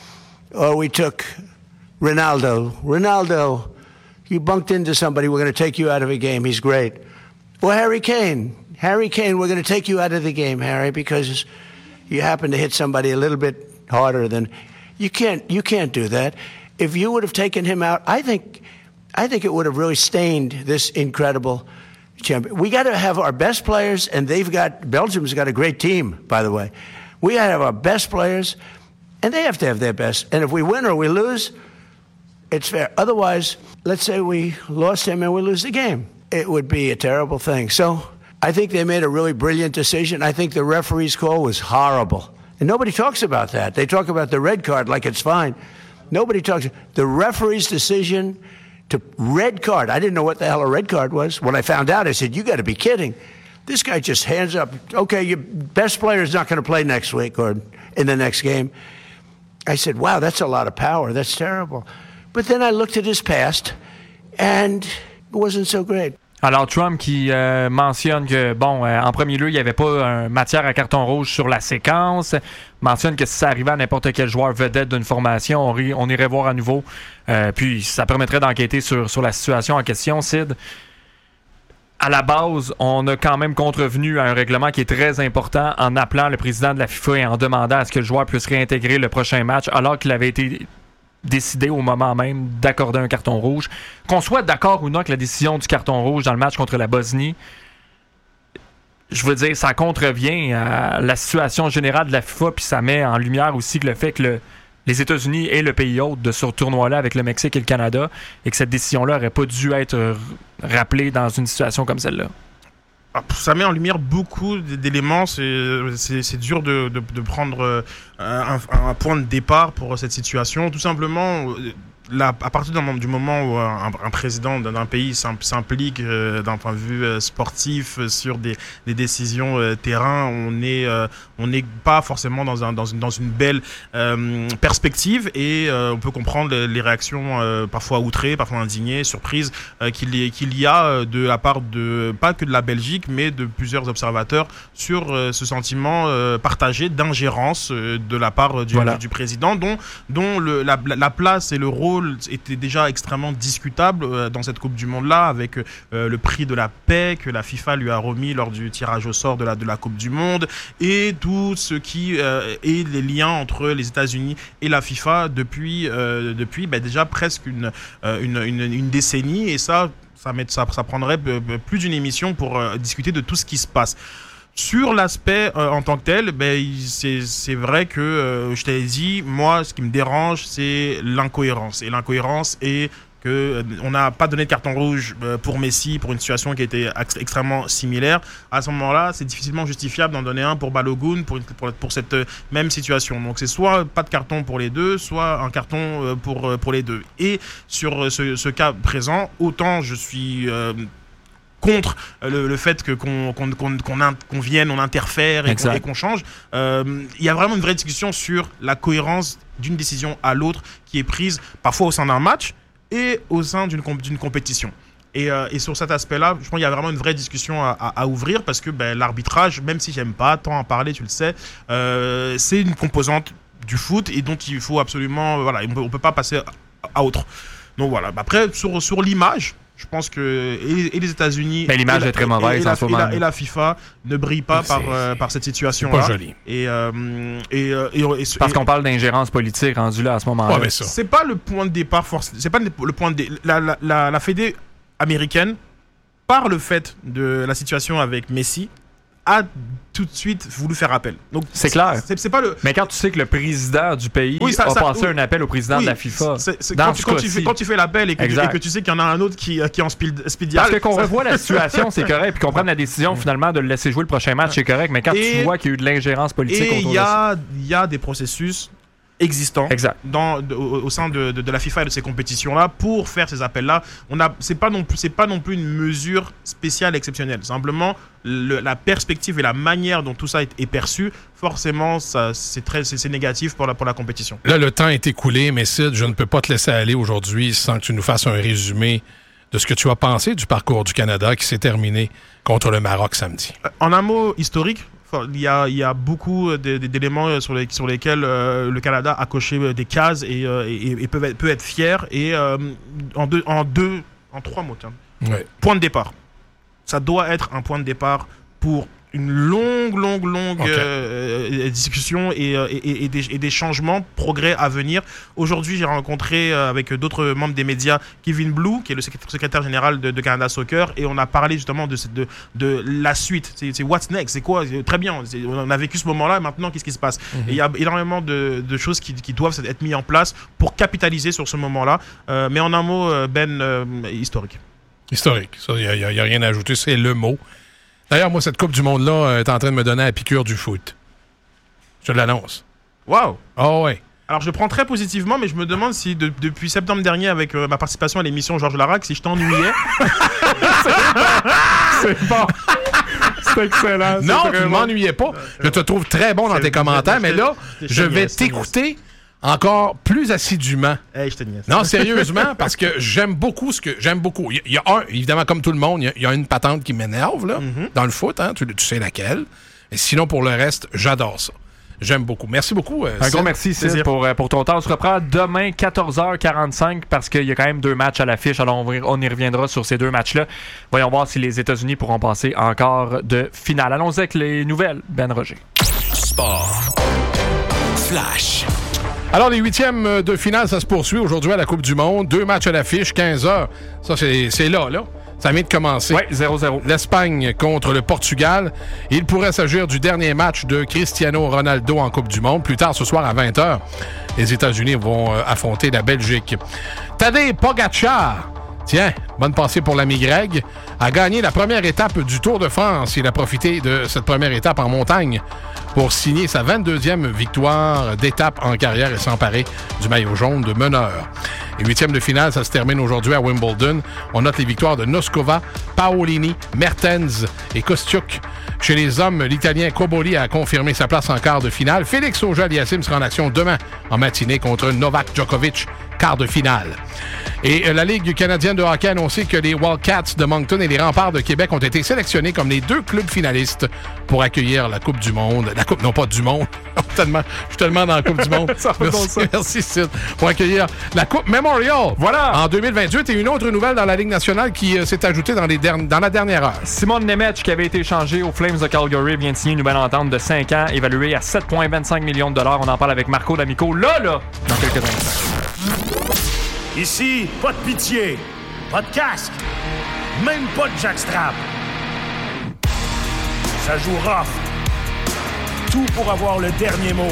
C: Or we took Ronaldo. Ronaldo... You bunked into somebody, we're going to take you out of a game. He's great. Or Harry Kane. Harry Kane, we're going to take you out of the game, Harry, because you happen to hit somebody a little bit harder than... You can't, you can't do that. If you would have taken him out, I think, I think it would have really stained this incredible champion. We got to have our best players, and they've got... Belgium's got a great team, by the way. We got to have our best players, and they have to have their best. And if we win or we lose... It's fair. Otherwise, let's say we lost him and we lose the game. It would be a terrible thing. So I think they made a really brilliant decision. I think the referee's call was horrible. And nobody talks about that. They talk about the red card like it's fine. Nobody talks. The referee's decision to red card. I didn't know what the hell a red card was. When I found out, I said, you got to be kidding. This guy just hands up. Okay, your best player is not going to play next week or in the next game. I said, wow, that's a lot of power. That's terrible. But then I looked at his past, and it wasn't so great.
A: Alors, Trump qui euh, mentionne que, bon, euh, en premier lieu, il n'y avait pas un matière à carton rouge sur la séquence. Mentionne que si ça arrivait à n'importe quel joueur vedette d'une formation, on, ri, on irait voir à nouveau. Euh, puis, ça permettrait d'enquêter sur, sur la situation en question. Sid, à la base, on a quand même contrevenu à un règlement qui est très important en appelant le président de la FIFA et en demandant à ce que le joueur puisse réintégrer le prochain match, alors qu'il avait été... décidé au moment même d'accorder un carton rouge. Qu'on soit d'accord ou non avec la décision du carton rouge dans le match contre la Bosnie, je veux dire, ça contrevient à la situation générale de la FIFA, puis ça met en lumière aussi que le fait que le, les États-Unis est le pays hôte de ce tournoi-là avec le Mexique et le Canada, et que cette décision-là n'aurait pas dû être rappelée dans une situation comme celle-là.
L: Ça met en lumière beaucoup d'éléments. C'est, c'est, c'est dur de, de, de prendre un, un point de départ pour cette situation. Tout simplement, là, à partir du moment où un, un président d'un pays s'implique euh, d'un point de vue euh, sportif euh, sur des, des décisions euh, terrain, on n'est euh, on n'est pas forcément dans, un, dans, une, dans une belle euh, perspective et euh, on peut comprendre les, les réactions euh, parfois outrées, parfois indignées, surprises euh, qu'il y, qu'il y a de la part de, pas que de la Belgique, mais de plusieurs observateurs sur euh, ce sentiment euh, partagé d'ingérence euh, de la part du, voilà. du, du président, dont, dont le, la, la place et le rôle était déjà extrêmement discutable euh, dans cette Coupe du Monde-là, avec euh, le prix de la paix que la FIFA lui a remis lors du tirage au sort de la, de la Coupe du Monde, et tout ce qui euh, est les liens entre les États-Unis et la FIFA depuis, euh, depuis bah, déjà presque une, euh, une, une, une décennie, et ça, ça, met, ça, ça prendrait plus d'une émission pour euh, discuter de tout ce qui se passe. Sur l'aspect euh, en tant que tel, ben, c'est, c'est vrai que, euh, je t'avais dit, moi, ce qui me dérange, c'est l'incohérence. Et l'incohérence est qu'on euh, n'a pas donné de carton rouge euh, pour Messi, pour une situation qui était ex- extrêmement similaire. À ce moment-là, c'est difficilement justifiable d'en donner un pour Balogun, pour, pour, pour cette euh, même situation. Donc c'est soit pas de carton pour les deux, soit un carton euh, pour, euh, pour les deux. Et sur euh, ce, ce cas présent, autant je suis... Euh, contre le, le fait que qu'on, qu'on, qu'on, qu'on, in, qu'on vienne, on interfère et qu'on, et qu'on change. Il euh, y a vraiment une vraie discussion sur la cohérence d'une décision à l'autre qui est prise parfois au sein d'un match et au sein d'une, d'une compétition. Et, euh, et sur cet aspect-là, je pense qu'il y a vraiment une vraie discussion à, à, à ouvrir parce que ben, l'arbitrage, même si j'aime pas tant en parler, tu le sais, euh, c'est une composante du foot et dont il faut absolument, voilà, on peut, on peut pas passer à, à autre. Donc voilà. Après, sur, sur l'image, je pense que et, et les États-Unis,
A: mais l'image
L: et la,
A: est très mauvaise
L: et, et,
A: en ce moment.
L: la, et la FIFA ne brille pas par, euh, par cette situation-là.
B: C'est pas joli.
L: Et, euh, et, et, et, et
A: parce
L: et,
A: qu'on parle d'ingérence politique rendue là à ce moment-là.
B: Ouais,
L: c'est pas le point de départ forcé. C'est pas le point de dé... la, la, la, la Fédé américaine, par le fait de la situation avec Messi, a tout de suite voulu faire appel. Donc
A: c'est clair.
L: C'est, c'est pas le...
A: Mais quand tu sais que le président du pays
L: oui, ça,
A: a
L: ça,
A: passé
L: oui.
A: un appel au président
L: oui,
A: de la FIFA,
L: c'est, c'est,
A: dans
L: quand,
A: ce
L: quand, tu fais, quand tu fais l'appel et que, tu, et que tu sais qu'il y en a un autre qui, qui est en speed, speedial...
A: Parce que qu'on
L: ça...
A: revoit la situation, c'est correct, puis qu'on prenne la décision finalement de le laisser jouer le prochain match, c'est correct, mais quand
L: et,
A: tu vois qu'il y a eu de l'ingérence politique
L: et
A: autour
L: y a,
A: de ça...
L: il y a des processus existants
A: exact.
L: Dans, de, au, au sein de, de, de la FIFA et de ces compétitions-là pour faire ces appels-là. On a, c'est pas non plus, c'est pas non plus une mesure spéciale exceptionnelle. Simplement, le, la perspective et la manière dont tout ça est, est perçu, forcément, ça, c'est très, c'est, c'est négatif pour la, pour la compétition.
B: Là, le temps est écoulé, mais Sid, je ne peux pas te laisser aller aujourd'hui sans que tu nous fasses un résumé de ce que tu as pensé du parcours du Canada qui s'est terminé contre le Maroc samedi.
L: En un mot historique, il y a, il y a beaucoup d'éléments sur, les, sur lesquels euh, le Canada a coché des cases et, euh, et, et peut, être, peut être fier. Et euh, en, deux, en deux, en trois mots, tiens.
B: Ouais.
L: Point de départ. Ça doit être un point de départ pour une longue, longue, longue okay. euh, discussion et, et, et, des, et des changements, progrès à venir. Aujourd'hui, j'ai rencontré euh, avec d'autres membres des médias Kevin Blue, qui est le secrétaire général de, de Canada Soccer, et on a parlé justement de, de, de la suite. C'est, c'est what's next, c'est quoi? Très bien, c'est, on a vécu ce moment-là, maintenant, qu'est-ce qui se passe? Mm-hmm. Et il y a énormément de, de choses qui, qui doivent être mises en place pour capitaliser sur ce moment-là. Euh, mais en un mot, Ben, euh, historique.
B: Historique, ça, il n'y a, a, a rien à ajouter, c'est le mot. D'ailleurs, moi, cette Coupe du Monde-là est en train de me donner la piqûre du foot. Je te l'annonce.
L: Wow!
B: Oh ouais.
L: Alors, je le prends très positivement, mais je me demande si, de, depuis septembre dernier, avec euh, ma participation à l'émission Georges Larac, si je t'ennuyais.
B: C'est bon.
A: C'est excellent.
B: Non,
A: c'est
B: tu ne m'ennuyais pas. Je te trouve très bon dans tes commentaires, mais là, je vais t'écouter encore plus assidûment.
L: Hey, je te niaise.
B: Non, sérieusement, parce que j'aime beaucoup ce que j'aime beaucoup. Il y, y a un, évidemment, comme tout le monde, il y, y a une patente qui m'énerve là, mm-hmm. dans le foot, hein, tu, tu sais laquelle. Et sinon, pour le reste, j'adore ça. J'aime beaucoup. Merci beaucoup. Euh,
A: Un gros merci, Sid, pour, pour ton temps. On se reprend demain, quatorze heures quarante-cinq, parce qu'il y a quand même deux matchs à l'affiche. Alors, on, on y reviendra sur ces deux matchs-là. Voyons voir si les États-Unis pourront passer encore de finale. Allons-y avec les nouvelles, Ben Roger.
T: Sport. Flash.
B: Alors, les huitièmes de finale, ça se poursuit aujourd'hui à la Coupe du Monde. Deux matchs à l'affiche, quinze heures. Ça, c'est, c'est là, là. Ça vient de commencer.
A: Oui, zéro zéro.
B: L'Espagne contre le Portugal. Il pourrait s'agir du dernier match de Cristiano Ronaldo en Coupe du Monde. Plus tard ce soir à vingt heures, les États-Unis vont euh, affronter la Belgique. Tadej Pogacar, tiens, bonne pensée pour l'ami Greg, a gagné la première étape du Tour de France. Il a profité de cette première étape en montagne pour signer sa vingt-deuxième victoire d'étape en carrière et s'emparer du maillot jaune de meneur. Les huitièmes de finale, ça se termine aujourd'hui à Wimbledon. On note les victoires de Noskova, Paolini, Mertens et Kostiuk. Chez les hommes, l'Italien Cobolli a confirmé sa place en quart de finale. Félix Auger-Aliassime sera en action demain en matinée contre Novak Djokovic, quart de finale. Et la Ligue canadienne de hockey a annoncé que les Wildcats de Moncton et les Remparts de Québec ont été sélectionnés comme les deux clubs finalistes pour accueillir la Coupe du Monde. La Coupe, non pas du Monde. tellement, je suis tellement dans la Coupe du Monde.
A: ça
B: merci,
A: ça.
B: merci, Sid. Pour accueillir la Coupe Memorial.
A: Voilà.
B: En deux mille vingt-huit. Et une autre nouvelle dans la Ligue nationale qui euh, s'est ajoutée dans, les der- dans la dernière heure.
A: Simon Nemec, qui avait été échangé aux Flames de Calgary, vient de signer une nouvelle entente de cinq ans, évaluée à sept virgule vingt-cinq millions de dollars. On en parle avec Marco D'Amico. Là, là, dans quelques instants.
T: Ici, pas de pitié, pas de casque, même pas de jackstrap. Ça joue rough. Tout pour avoir le dernier mot.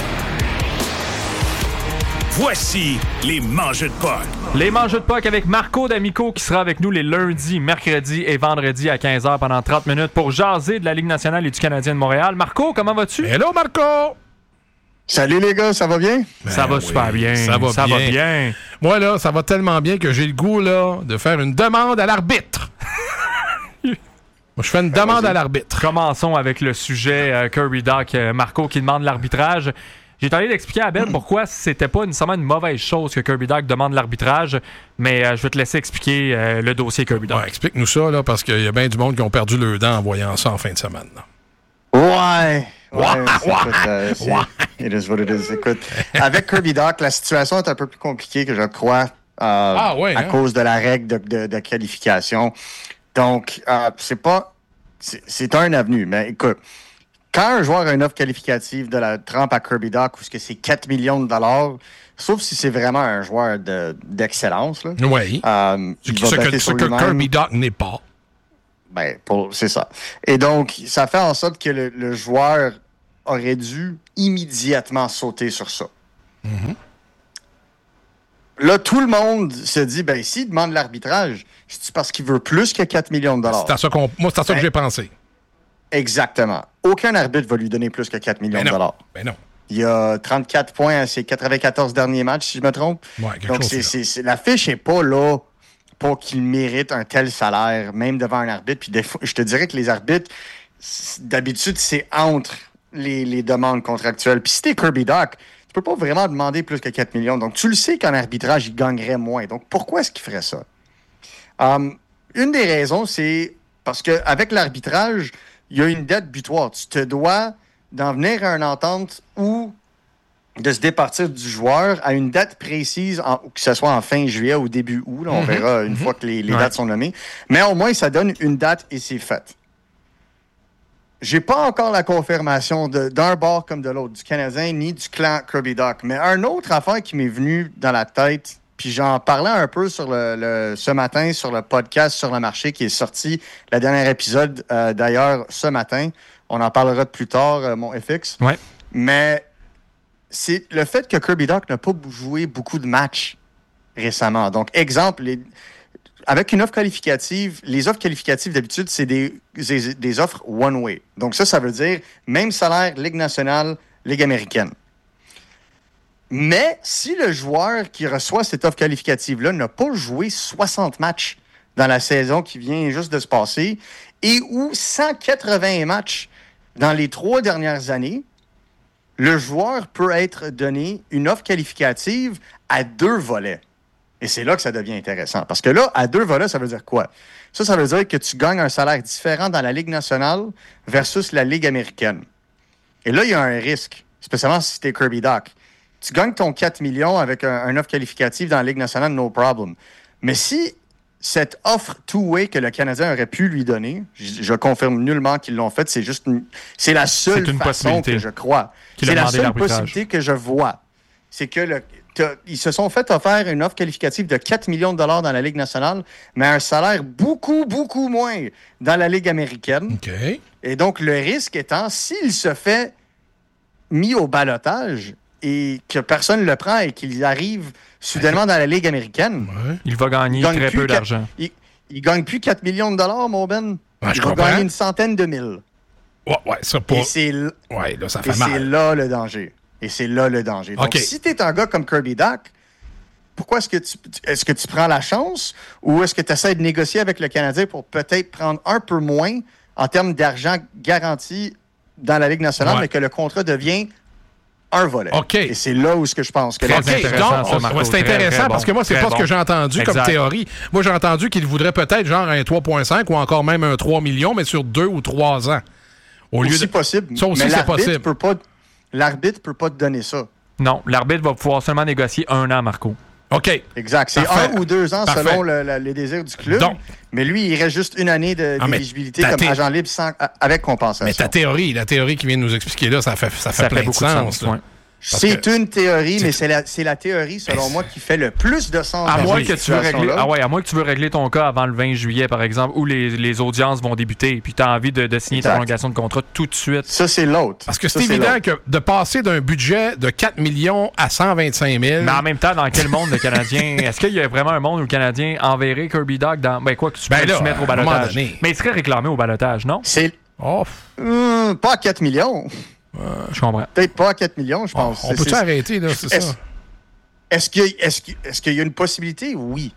T: Voici les Mangeux de Puck.
A: Les Mangeux de Puck avec Marco D'Amico qui sera avec nous les lundis, mercredis et vendredis à quinze heures pendant trente minutes pour jaser de la Ligue nationale et du Canadien de Montréal. Marco, comment vas-tu?
B: Hello, Marco!
D: Salut les gars, ça va bien?
B: Ben
A: ça va
B: oui,
A: super bien.
B: Ça va
A: ça
B: bien.
A: va bien.
B: Moi, là, ça va tellement bien que j'ai le goût, là, de faire une demande à l'arbitre. Moi, je fais une demande à l'arbitre.
A: Commençons avec le sujet euh, Kirby Doc, euh, Marco qui demande l'arbitrage. J'ai tenté d'expliquer à Ben pourquoi c'était pas nécessairement une mauvaise chose que Kirby Dach demande l'arbitrage, mais euh, je vais te laisser expliquer euh, le dossier Kirby Dach.
B: Ouais, explique-nous ça, là, parce qu'il y a bien du monde qui ont perdu le dent en voyant ça en fin de semaine. Là.
D: Ouais. Ouais,
B: ouais,
D: c'est,
B: ouais,
D: écoute, euh, c'est,
B: ouais.
D: It is what it is. Écoute, avec Kirby Dach, la situation est un peu plus compliquée que je crois euh,
B: ah, ouais,
D: à
B: hein?
D: cause de la règle de, de, de qualification. Donc, euh, c'est pas... C'est, c'est un avenue, mais écoute, quand un joueur a une offre qualificative de la trempe à Kirby Dach, où c'est quatre millions de dollars, sauf si c'est vraiment un joueur de, d'excellence. Là,
B: oui.
D: Euh,
B: ce que, ce que Kirby Dach n'est pas.
D: Ben, pour, c'est ça. Et donc, ça fait en sorte que le, le joueur aurait dû immédiatement sauter sur ça.
B: Mm-hmm.
D: Là, tout le monde se dit, ben, s'il demande l'arbitrage, c'est parce qu'il veut plus que quatre millions de dollars.
B: C'est à ça qu'on, moi, c'est à ça
D: ben,
B: que j'ai pensé.
D: Exactement. Aucun arbitre va lui donner plus que quatre millions
B: ben
D: de dollars.
B: Ben non.
D: Il y a trente-quatre points à ses quatre-vingt-quatorze derniers matchs, si je me trompe.
B: Ouais, quelque
D: Donc,
B: chose
D: c'est, c'est, c'est, la fiche n'est pas là pour qu'il mérite un tel salaire, même devant un arbitre. Puis des fois, je te dirais que les arbitres, d'habitude, c'est entre les, les demandes contractuelles. Puis si t'es Kirby Dach, tu peux pas vraiment demander plus que quatre millions. Donc, tu le sais qu'en arbitrage, il gagnerait moins. Donc, pourquoi est-ce qu'il ferait ça? Um, une des raisons, c'est parce qu'avec l'arbitrage, il y a une dette butoir. Tu te dois d'en venir à une entente ou de se départir du joueur à une date précise, en, que ce soit en fin juillet ou début août. Là, on mm-hmm. verra une mm-hmm. fois que les, les ouais. dates sont nommées. Mais au moins, ça donne une date et c'est fait. J'ai pas encore la confirmation de, d'un bord comme de l'autre, du Canadien ni du clan Kirby Dach. Mais un autre affaire qui m'est venue dans la tête, puis j'en parlais un peu sur le, le, ce matin sur le podcast Sur le marché qui est sorti, le dernier épisode euh, d'ailleurs ce matin. On en parlera plus tard, euh, mon F X.
A: Ouais.
D: Mais c'est le fait que Kirby Dach n'a pas joué beaucoup de matchs récemment. Donc, exemple, les, avec une offre qualificative, les offres qualificatives, d'habitude, c'est des, des, des offres one-way. Donc ça, ça veut dire même salaire, Ligue nationale, Ligue américaine. Mais si le joueur qui reçoit cette offre qualificative-là n'a pas joué soixante matchs dans la saison qui vient juste de se passer et ou cent quatre-vingts matchs dans les trois dernières années, le joueur peut être donné une offre qualificative à deux volets. Et c'est là que ça devient intéressant. Parce que là, à deux volets, ça veut dire quoi? Ça, ça veut dire que tu gagnes un salaire différent dans la Ligue nationale versus la Ligue américaine. Et là, il y a un risque, spécialement si tu es Kirby Dach. Tu gagnes ton quatre millions avec un, un offre qualificative dans la Ligue nationale, no problem. Mais si cette offre two-way que le Canadien aurait pu lui donner, je, je confirme nullement qu'ils l'ont faite, c'est juste une, c'est la seule c'est façon que je crois. Qu'il c'est la seule possibilité que je vois. C'est que le, ils se sont fait offrir une offre qualificative de quatre millions de dollars dans la Ligue nationale, mais un salaire beaucoup, beaucoup moins dans la Ligue américaine.
B: Okay.
D: Et donc, le risque étant, s'il se fait mis au ballottage et que personne ne le prend et qu'il arrive soudainement dans la Ligue américaine,
A: ouais. il va gagner il très peu d'argent.
D: Il ne gagne plus quatre millions de dollars, mon Ben.
B: Ouais,
D: il
B: va
D: comprends. gagner une centaine de mille.
B: Ouais, ouais, ça pour...
D: Et c'est, l...
B: ouais, là, ça fait
D: et
B: mal.
D: c'est là le danger. Et c'est là le danger. Donc, okay. si tu es un gars comme Kirby Dach, pourquoi est-ce que tu est-ce que tu prends la chance ou est-ce que tu essaies de négocier avec le Canadien pour peut-être prendre un peu moins en termes d'argent garanti dans la Ligue nationale, ouais. mais que le contrat devient un volet.
B: Okay.
D: Et c'est là où ce que je pense que...
B: Okay. Donc, ça, Marco, c'est intéressant très, très parce bon, que moi, c'est pas bon. ce que j'ai entendu exact. comme théorie. Moi, j'ai entendu qu'il voudrait peut-être genre un trois virgule cinq ou encore même un trois millions, mais sur deux ou trois ans.
D: Au lieu aussi de... possible.
B: Ça aussi,
D: mais
B: c'est
D: l'arbitre
B: possible.
D: Peut pas... L'arbitre peut pas te donner ça.
A: Non, l'arbitre va pouvoir seulement négocier un an, Marco.
B: OK.
D: Exact. C'est Parfait. un ou deux ans
B: Parfait.
D: selon le, le, les désirs du club. Donc, mais lui, il reste juste une année de, ah, d'éligibilité comme thé... agent libre sans, avec compensation.
B: Mais ta théorie, la théorie qui vient de nous expliquer là, ça fait, ça fait ça plein fait beaucoup de sens. De sens
D: c'est que... une théorie, mais c'est la, c'est la théorie, selon moi, qui fait le plus de sens.
A: À moins, que tu veux régler, ah ouais, à moins que tu veux régler ton cas avant le vingt juillet, par exemple, où les, les audiences vont débuter, puis tu as envie de, de signer exact. ta prolongation de contrat tout de suite.
D: Ça, c'est l'autre.
B: Parce que c'est
D: ça,
B: évident
D: c'est
B: que de passer d'un budget de quatre millions à cent vingt-cinq mille...
A: Mais en même temps, dans quel monde le Canadien... Est-ce qu'il y a vraiment un monde où le Canadien enverrait Kirby Dach dans... Ben quoi, que tu peux ben le soumettre au ballottage. Mais il serait réclamé au ballottage, non?
D: C'est...
B: Oh.
D: Hum, pas à quatre millions.
A: Euh, je comprends.
D: Peut-être pas à quatre millions, je pense.
B: On, on peut-tu arrêter, là, c'est
D: est-ce,
B: ça?
D: Est-ce qu'il, y a, est-ce, qu'il, est-ce qu'il y a une possibilité? Oui.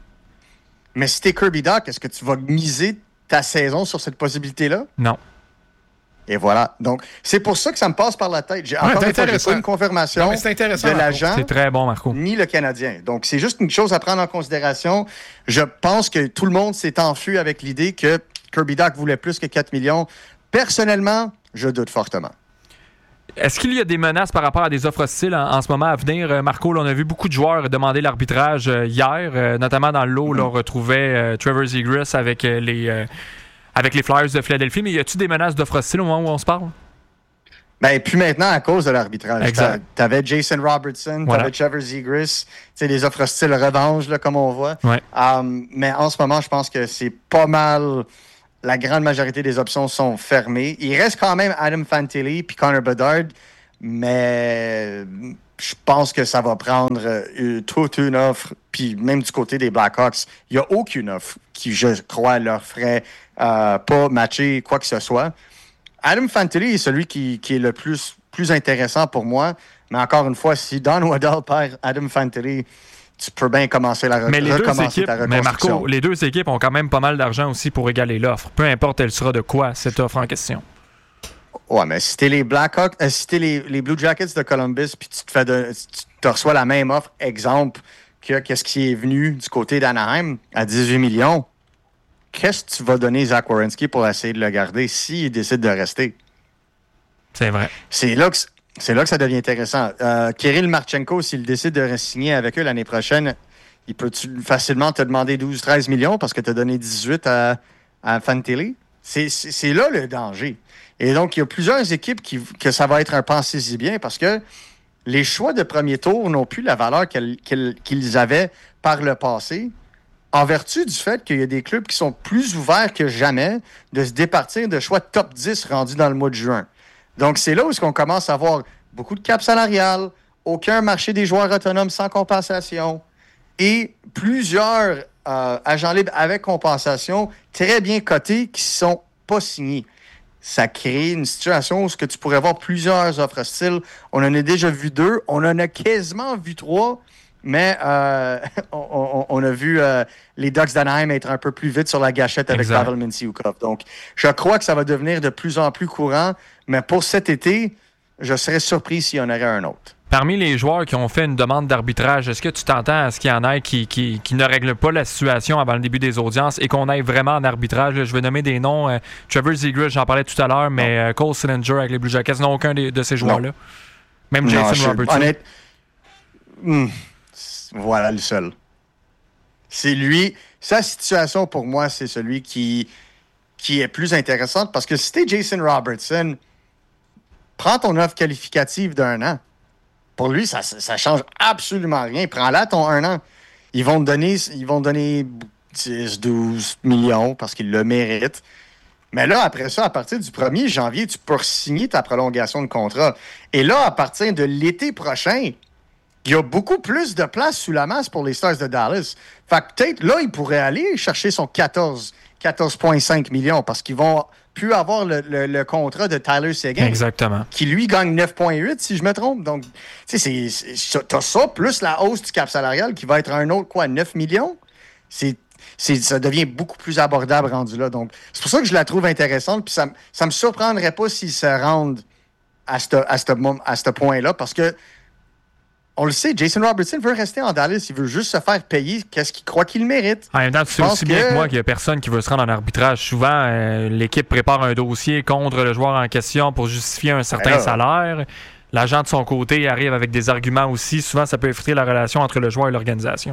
D: Mais si t'es Kirby Dach, est-ce que tu vas miser ta saison sur cette possibilité-là?
A: Non.
D: Et voilà. Donc, c'est pour ça que ça me passe par la tête. J'ai, encore
B: ouais,
D: une fois, j'ai pas une confirmation
B: non, c'est intéressant,
D: de l'agent.
A: C'est très bon, Marco.
D: Ni le Canadien. Donc, c'est juste une chose à prendre en considération. Je pense que tout le monde s'est enfui avec l'idée que Kirby Dach voulait plus que quatre millions. Personnellement, je doute fortement.
A: Est-ce qu'il y a des menaces par rapport à des offres hostiles en, en ce moment à venir? Marco, là, on a vu beaucoup de joueurs demander l'arbitrage euh, hier, euh, notamment dans le lot, là, on retrouvait euh, Trevor Zegras avec euh, les... Euh, avec les Flyers de Philadelphie, mais y a-t-il des menaces d'offres hostiles au moment où on se parle?
D: Ben, puis maintenant, à cause de l'arbitrage.
A: Exact.
D: T'avais Jason Robertson,
A: voilà.
D: t'avais Trevor Zegras, tu sais, des offres hostiles revanche, là, comme on voit.
A: Ouais.
D: Um, mais en ce moment, je pense que c'est pas mal... La grande majorité des options sont fermées. Il reste quand même Adam Fantilli puis Connor Bedard, mais je pense que ça va prendre euh, toute une offre. Puis même du côté des Blackhawks, il n'y a aucune offre qui, je crois, leur ferait euh, pas matcher quoi que ce soit. Adam Fantilli est celui qui, qui est le plus, plus intéressant pour moi. Mais encore une fois, si Don Waddell perd Adam Fantilli, tu peux bien commencer la re-
A: mais les
D: recommencer
A: deux équipes,
D: ta reconstruction.
A: Mais Marco, les deux équipes ont quand même pas mal d'argent aussi pour égaler l'offre. Peu importe elle sera de quoi, cette offre en question.
D: Ouais, mais si t'es les Blackhawks, euh, si t'es les, les Blue Jackets de Columbus, puis tu te fais de, tu te reçois la même offre, exemple, que qu'est-ce qui est venu du côté d'Anaheim à dix-huit millions, qu'est-ce que tu vas donner Zach Werenski pour essayer de le garder s'il décide de rester?
A: C'est vrai.
D: C'est là que, c'est là que ça devient intéressant. Euh, Kirill Marchenko, s'il décide de re-signer avec eux l'année prochaine, il peut facilement te demander douze treize millions parce que tu as donné dix-huit à, à Fantilli? C'est, c'est, c'est là le danger. Et donc, il y a plusieurs équipes qui, que ça va être un pensez-y bien parce que les choix de premier tour n'ont plus la valeur qu'elles, qu'elles, qu'ils avaient par le passé en vertu du fait qu'il y a des clubs qui sont plus ouverts que jamais de se départir de choix top dix rendus dans le mois de juin. Donc, c'est là où on commence à avoir beaucoup de cap salarial, aucun marché des joueurs autonomes sans compensation et plusieurs euh, agents libres avec compensation très bien cotés qui ne sont pas signés. Ça crée une situation où tu pourrais voir plusieurs offres hostiles. On en a déjà vu deux. On en a quasiment vu trois. Mais euh, on, on a vu euh, les Ducks d'Anaheim être un peu plus vite sur la gâchette avec
A: exact.
D: Pavel Mintyukov. Donc, je crois que ça va devenir de plus en plus courant. Mais pour cet été, je serais surpris s'il y en aurait un autre.
A: Parmi les joueurs qui ont fait une demande d'arbitrage, est-ce que tu t'entends à ce qu'il y en ait qui, qui, qui ne règlent pas la situation avant le début des audiences et qu'on aille vraiment en arbitrage? Là, je vais nommer des noms. Euh, Trevor Zegras, j'en parlais tout à l'heure, mais euh, Cole Sillinger avec les Blue Jackets, non, aucun de, de ces joueurs-là. Même
D: non,
A: Jason
D: je,
A: Robertson.
D: Honnête, hmm, voilà le seul. C'est lui. Sa situation, pour moi, c'est celui qui, qui est plus intéressante parce que si t'es Jason Robertson, prends ton offre qualificative d'un an. Pour lui, ça ne change absolument rien. Prends-la ton un an. Ils vont te donner, ils vont te donner dix, douze millions parce qu'ils le méritent. Mais là, après ça, à partir du premier janvier, tu peux signer ta prolongation de contrat. Et là, à partir de l'été prochain, il y a beaucoup plus de place sous la masse pour les Stars de Dallas. Fait que peut-être là, il pourrait aller chercher son quatorze, quatorze virgule cinq millions parce qu'ils vont plus avoir le, le, le contrat de Tyler Seguin.
A: Exactement. Qui,
D: lui, gagne neuf virgule huit, si je me trompe. Donc, tu sais, c'est, c'est, t'as ça, plus la hausse du cap salarial qui va être un autre, quoi, neuf millions? C'est, c'est, ça devient beaucoup plus abordable rendu là. Donc, c'est pour ça que je la trouve intéressante. Puis ça, ça me surprendrait pas s'ils se rendent à ce à ce, à ce point-là parce que on le sait, Jason Robertson veut rester en Dallas. Il veut juste se faire payer qu'est-ce qu'il croit qu'il mérite.
A: En même temps, tu sais aussi que... bien que moi qu'il n'y a personne qui veut se rendre en arbitrage. Souvent, euh, l'équipe prépare un dossier contre le joueur en question pour justifier un certain Alors... salaire. L'agent de son côté arrive avec des arguments aussi. Souvent, ça peut effriter la relation entre le joueur et l'organisation.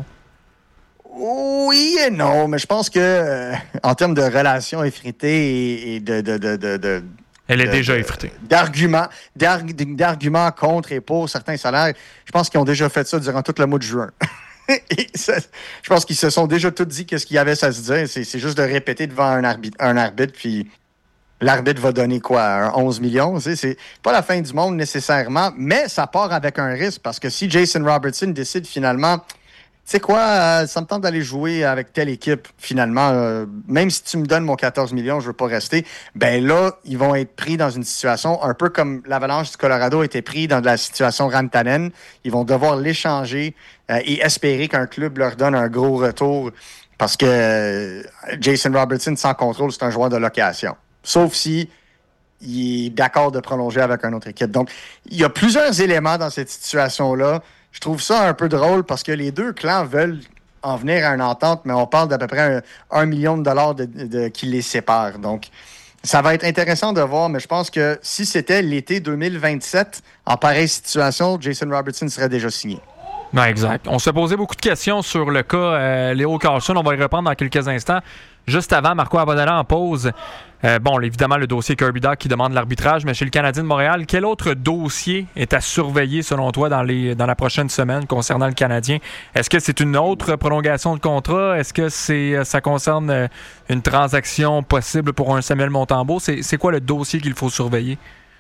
D: Oui et non, mais je pense que euh, en termes de relations effritées et, et de... de, de, de, de
A: Elle est
D: de,
A: déjà
D: de,
A: effritée.
D: D'arguments, d'arguments contre et pour certains salaires. Je pense qu'ils ont déjà fait ça durant tout le mois de juin. et ça, je pense qu'ils se sont déjà tous dit qu'est-ce qu'il y avait à se dire. C'est, c'est juste de répéter devant un arbitre, un arbitre, puis l'arbitre va donner quoi? Un onze millions? C'est, c'est pas la fin du monde nécessairement, mais ça part avec un risque parce que si Jason Robertson décide finalement... Tu sais quoi, euh, ça me tente d'aller jouer avec telle équipe, finalement. Euh, même si tu me donnes mon quatorze millions, je veux pas rester. Ben là, ils vont être pris dans une situation un peu comme l'Avalanche du Colorado était pris dans la situation Rantanen. Ils vont devoir l'échanger euh, et espérer qu'un club leur donne un gros retour parce que euh, Jason Robertson, sans contrôle, c'est un joueur de location. Sauf si il est d'accord de prolonger avec une autre équipe. Donc, il y a plusieurs éléments dans cette situation-là. Je trouve ça un peu drôle parce que les deux clans veulent en venir à une entente, mais on parle d'à peu près un, un million de dollars de, de, de, qui les séparent. Donc, ça va être intéressant de voir, mais je pense que si c'était l'été deux mille vingt-sept, en pareille situation, Jason Robertson serait déjà signé.
A: Non, exact. On s'est posé beaucoup de questions sur le cas euh, Leo Carlsson. On va y reprendre dans quelques instants. Juste avant, Marco Abonella en pause. Euh, bon, évidemment, le dossier Kirby Dach qui demande l'arbitrage, mais chez le Canadien de Montréal, quel autre dossier est à surveiller, selon toi, dans, les, dans la prochaine semaine concernant le Canadien? Est-ce que c'est une autre prolongation de contrat? Est-ce que c'est, ça concerne une transaction possible pour un Samuel Montembeault? C'est, c'est quoi le dossier qu'il faut surveiller?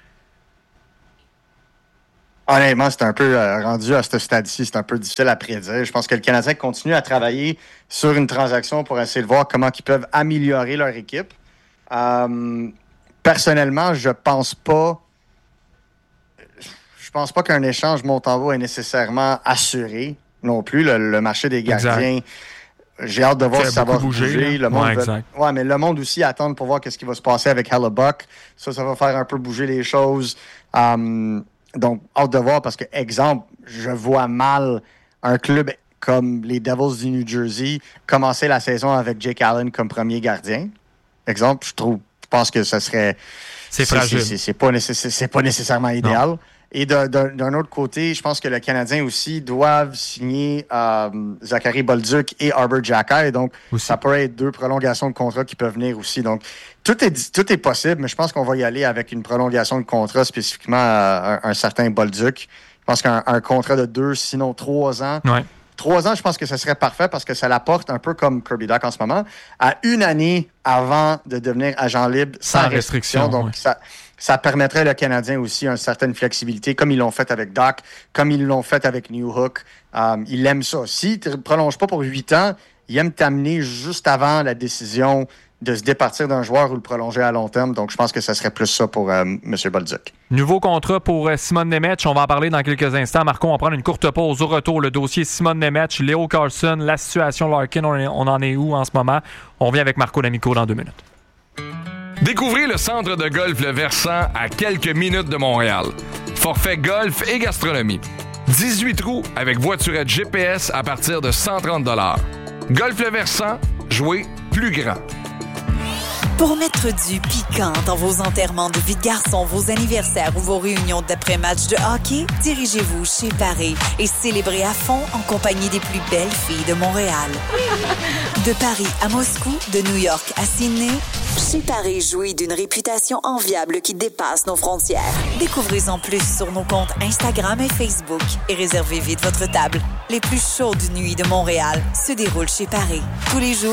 D: Honnêtement, c'est un peu euh, rendu à ce stade-ci, c'est un peu difficile à prédire. Je pense que le Canadien continue à travailler sur une transaction pour essayer de voir comment ils peuvent améliorer leur équipe. Euh, personnellement, je pense pas je pense pas qu'un échange Montembeault est nécessairement assuré non plus. Le, le marché des gardiens, exact. J'ai hâte de voir ça si ça va bouger. bouger. Le monde ouais, veut... ouais, mais le monde aussi attend pour voir qu'est-ce qui va se passer avec Hellebuyck. Ça, ça va faire un peu bouger les choses. Um, Donc, hâte de voir parce que, exemple, je vois mal un club comme les Devils du New Jersey commencer la saison avec Jake Allen comme premier gardien. Exemple, je trouve, je pense que ce serait...
A: C'est, c'est fragile.
D: C'est, c'est, c'est, pas, nécessaire, c'est pas nécessairement idéal. Non. Et de, de, d'un autre côté, je pense que le Canadien aussi doivent signer euh, Zachary Bolduc et Arbor Xhekaj. Donc, aussi. Ça pourrait être deux prolongations de contrat qui peuvent venir aussi. Donc, tout est, tout est possible, mais je pense qu'on va y aller avec une prolongation de contrat spécifiquement à un, un certain Bolduc. Je pense qu'un un contrat de deux, sinon trois ans.
A: Ouais.
D: Trois ans, je pense que ce serait parfait parce que ça l'apporte un peu comme Kirby Dach en ce moment, à une année avant de devenir agent libre sans, sans restriction. restriction. Donc, ouais. ça... Ça permettrait le Canadien aussi une certaine flexibilité, comme ils l'ont fait avec Dach, comme ils l'ont fait avec Newhook. Um, ils aiment ça. S'ils ne prolongent pas pour huit ans, ils aiment t'amener juste avant la décision de se départir d'un joueur ou le prolonger à long terme. Donc, je pense que ça serait plus ça pour euh, M. Bolduc.
A: Nouveau contrat pour euh, Simon Nemec. On va en parler dans quelques instants. Marco, on va prendre une courte pause. Au retour, le dossier Simon Nemec, Leo Carlsson, la situation Larkin, on, est, on en est où en ce moment? On revient avec Marco D'Amico dans deux minutes.
S: Découvrez le centre de golf Le Versant à quelques minutes de Montréal. Forfait golf et gastronomie. dix-huit trous avec voiturette G P S à partir de cent trente dollars. Golf Le Versant, jouez plus grand.
N: Pour mettre du piquant dans vos enterrements de vie de garçon, vos anniversaires ou vos réunions d'après-match de hockey, dirigez-vous chez Paris et célébrez à fond en compagnie des plus belles filles de Montréal. De Paris à Moscou, de New York à Sydney, chez Paris jouit d'une réputation enviable qui dépasse nos frontières. Découvrez-en plus sur nos comptes Instagram et Facebook et réservez vite votre table. Les plus chaudes nuits de Montréal se déroulent chez Paris. Tous les jours,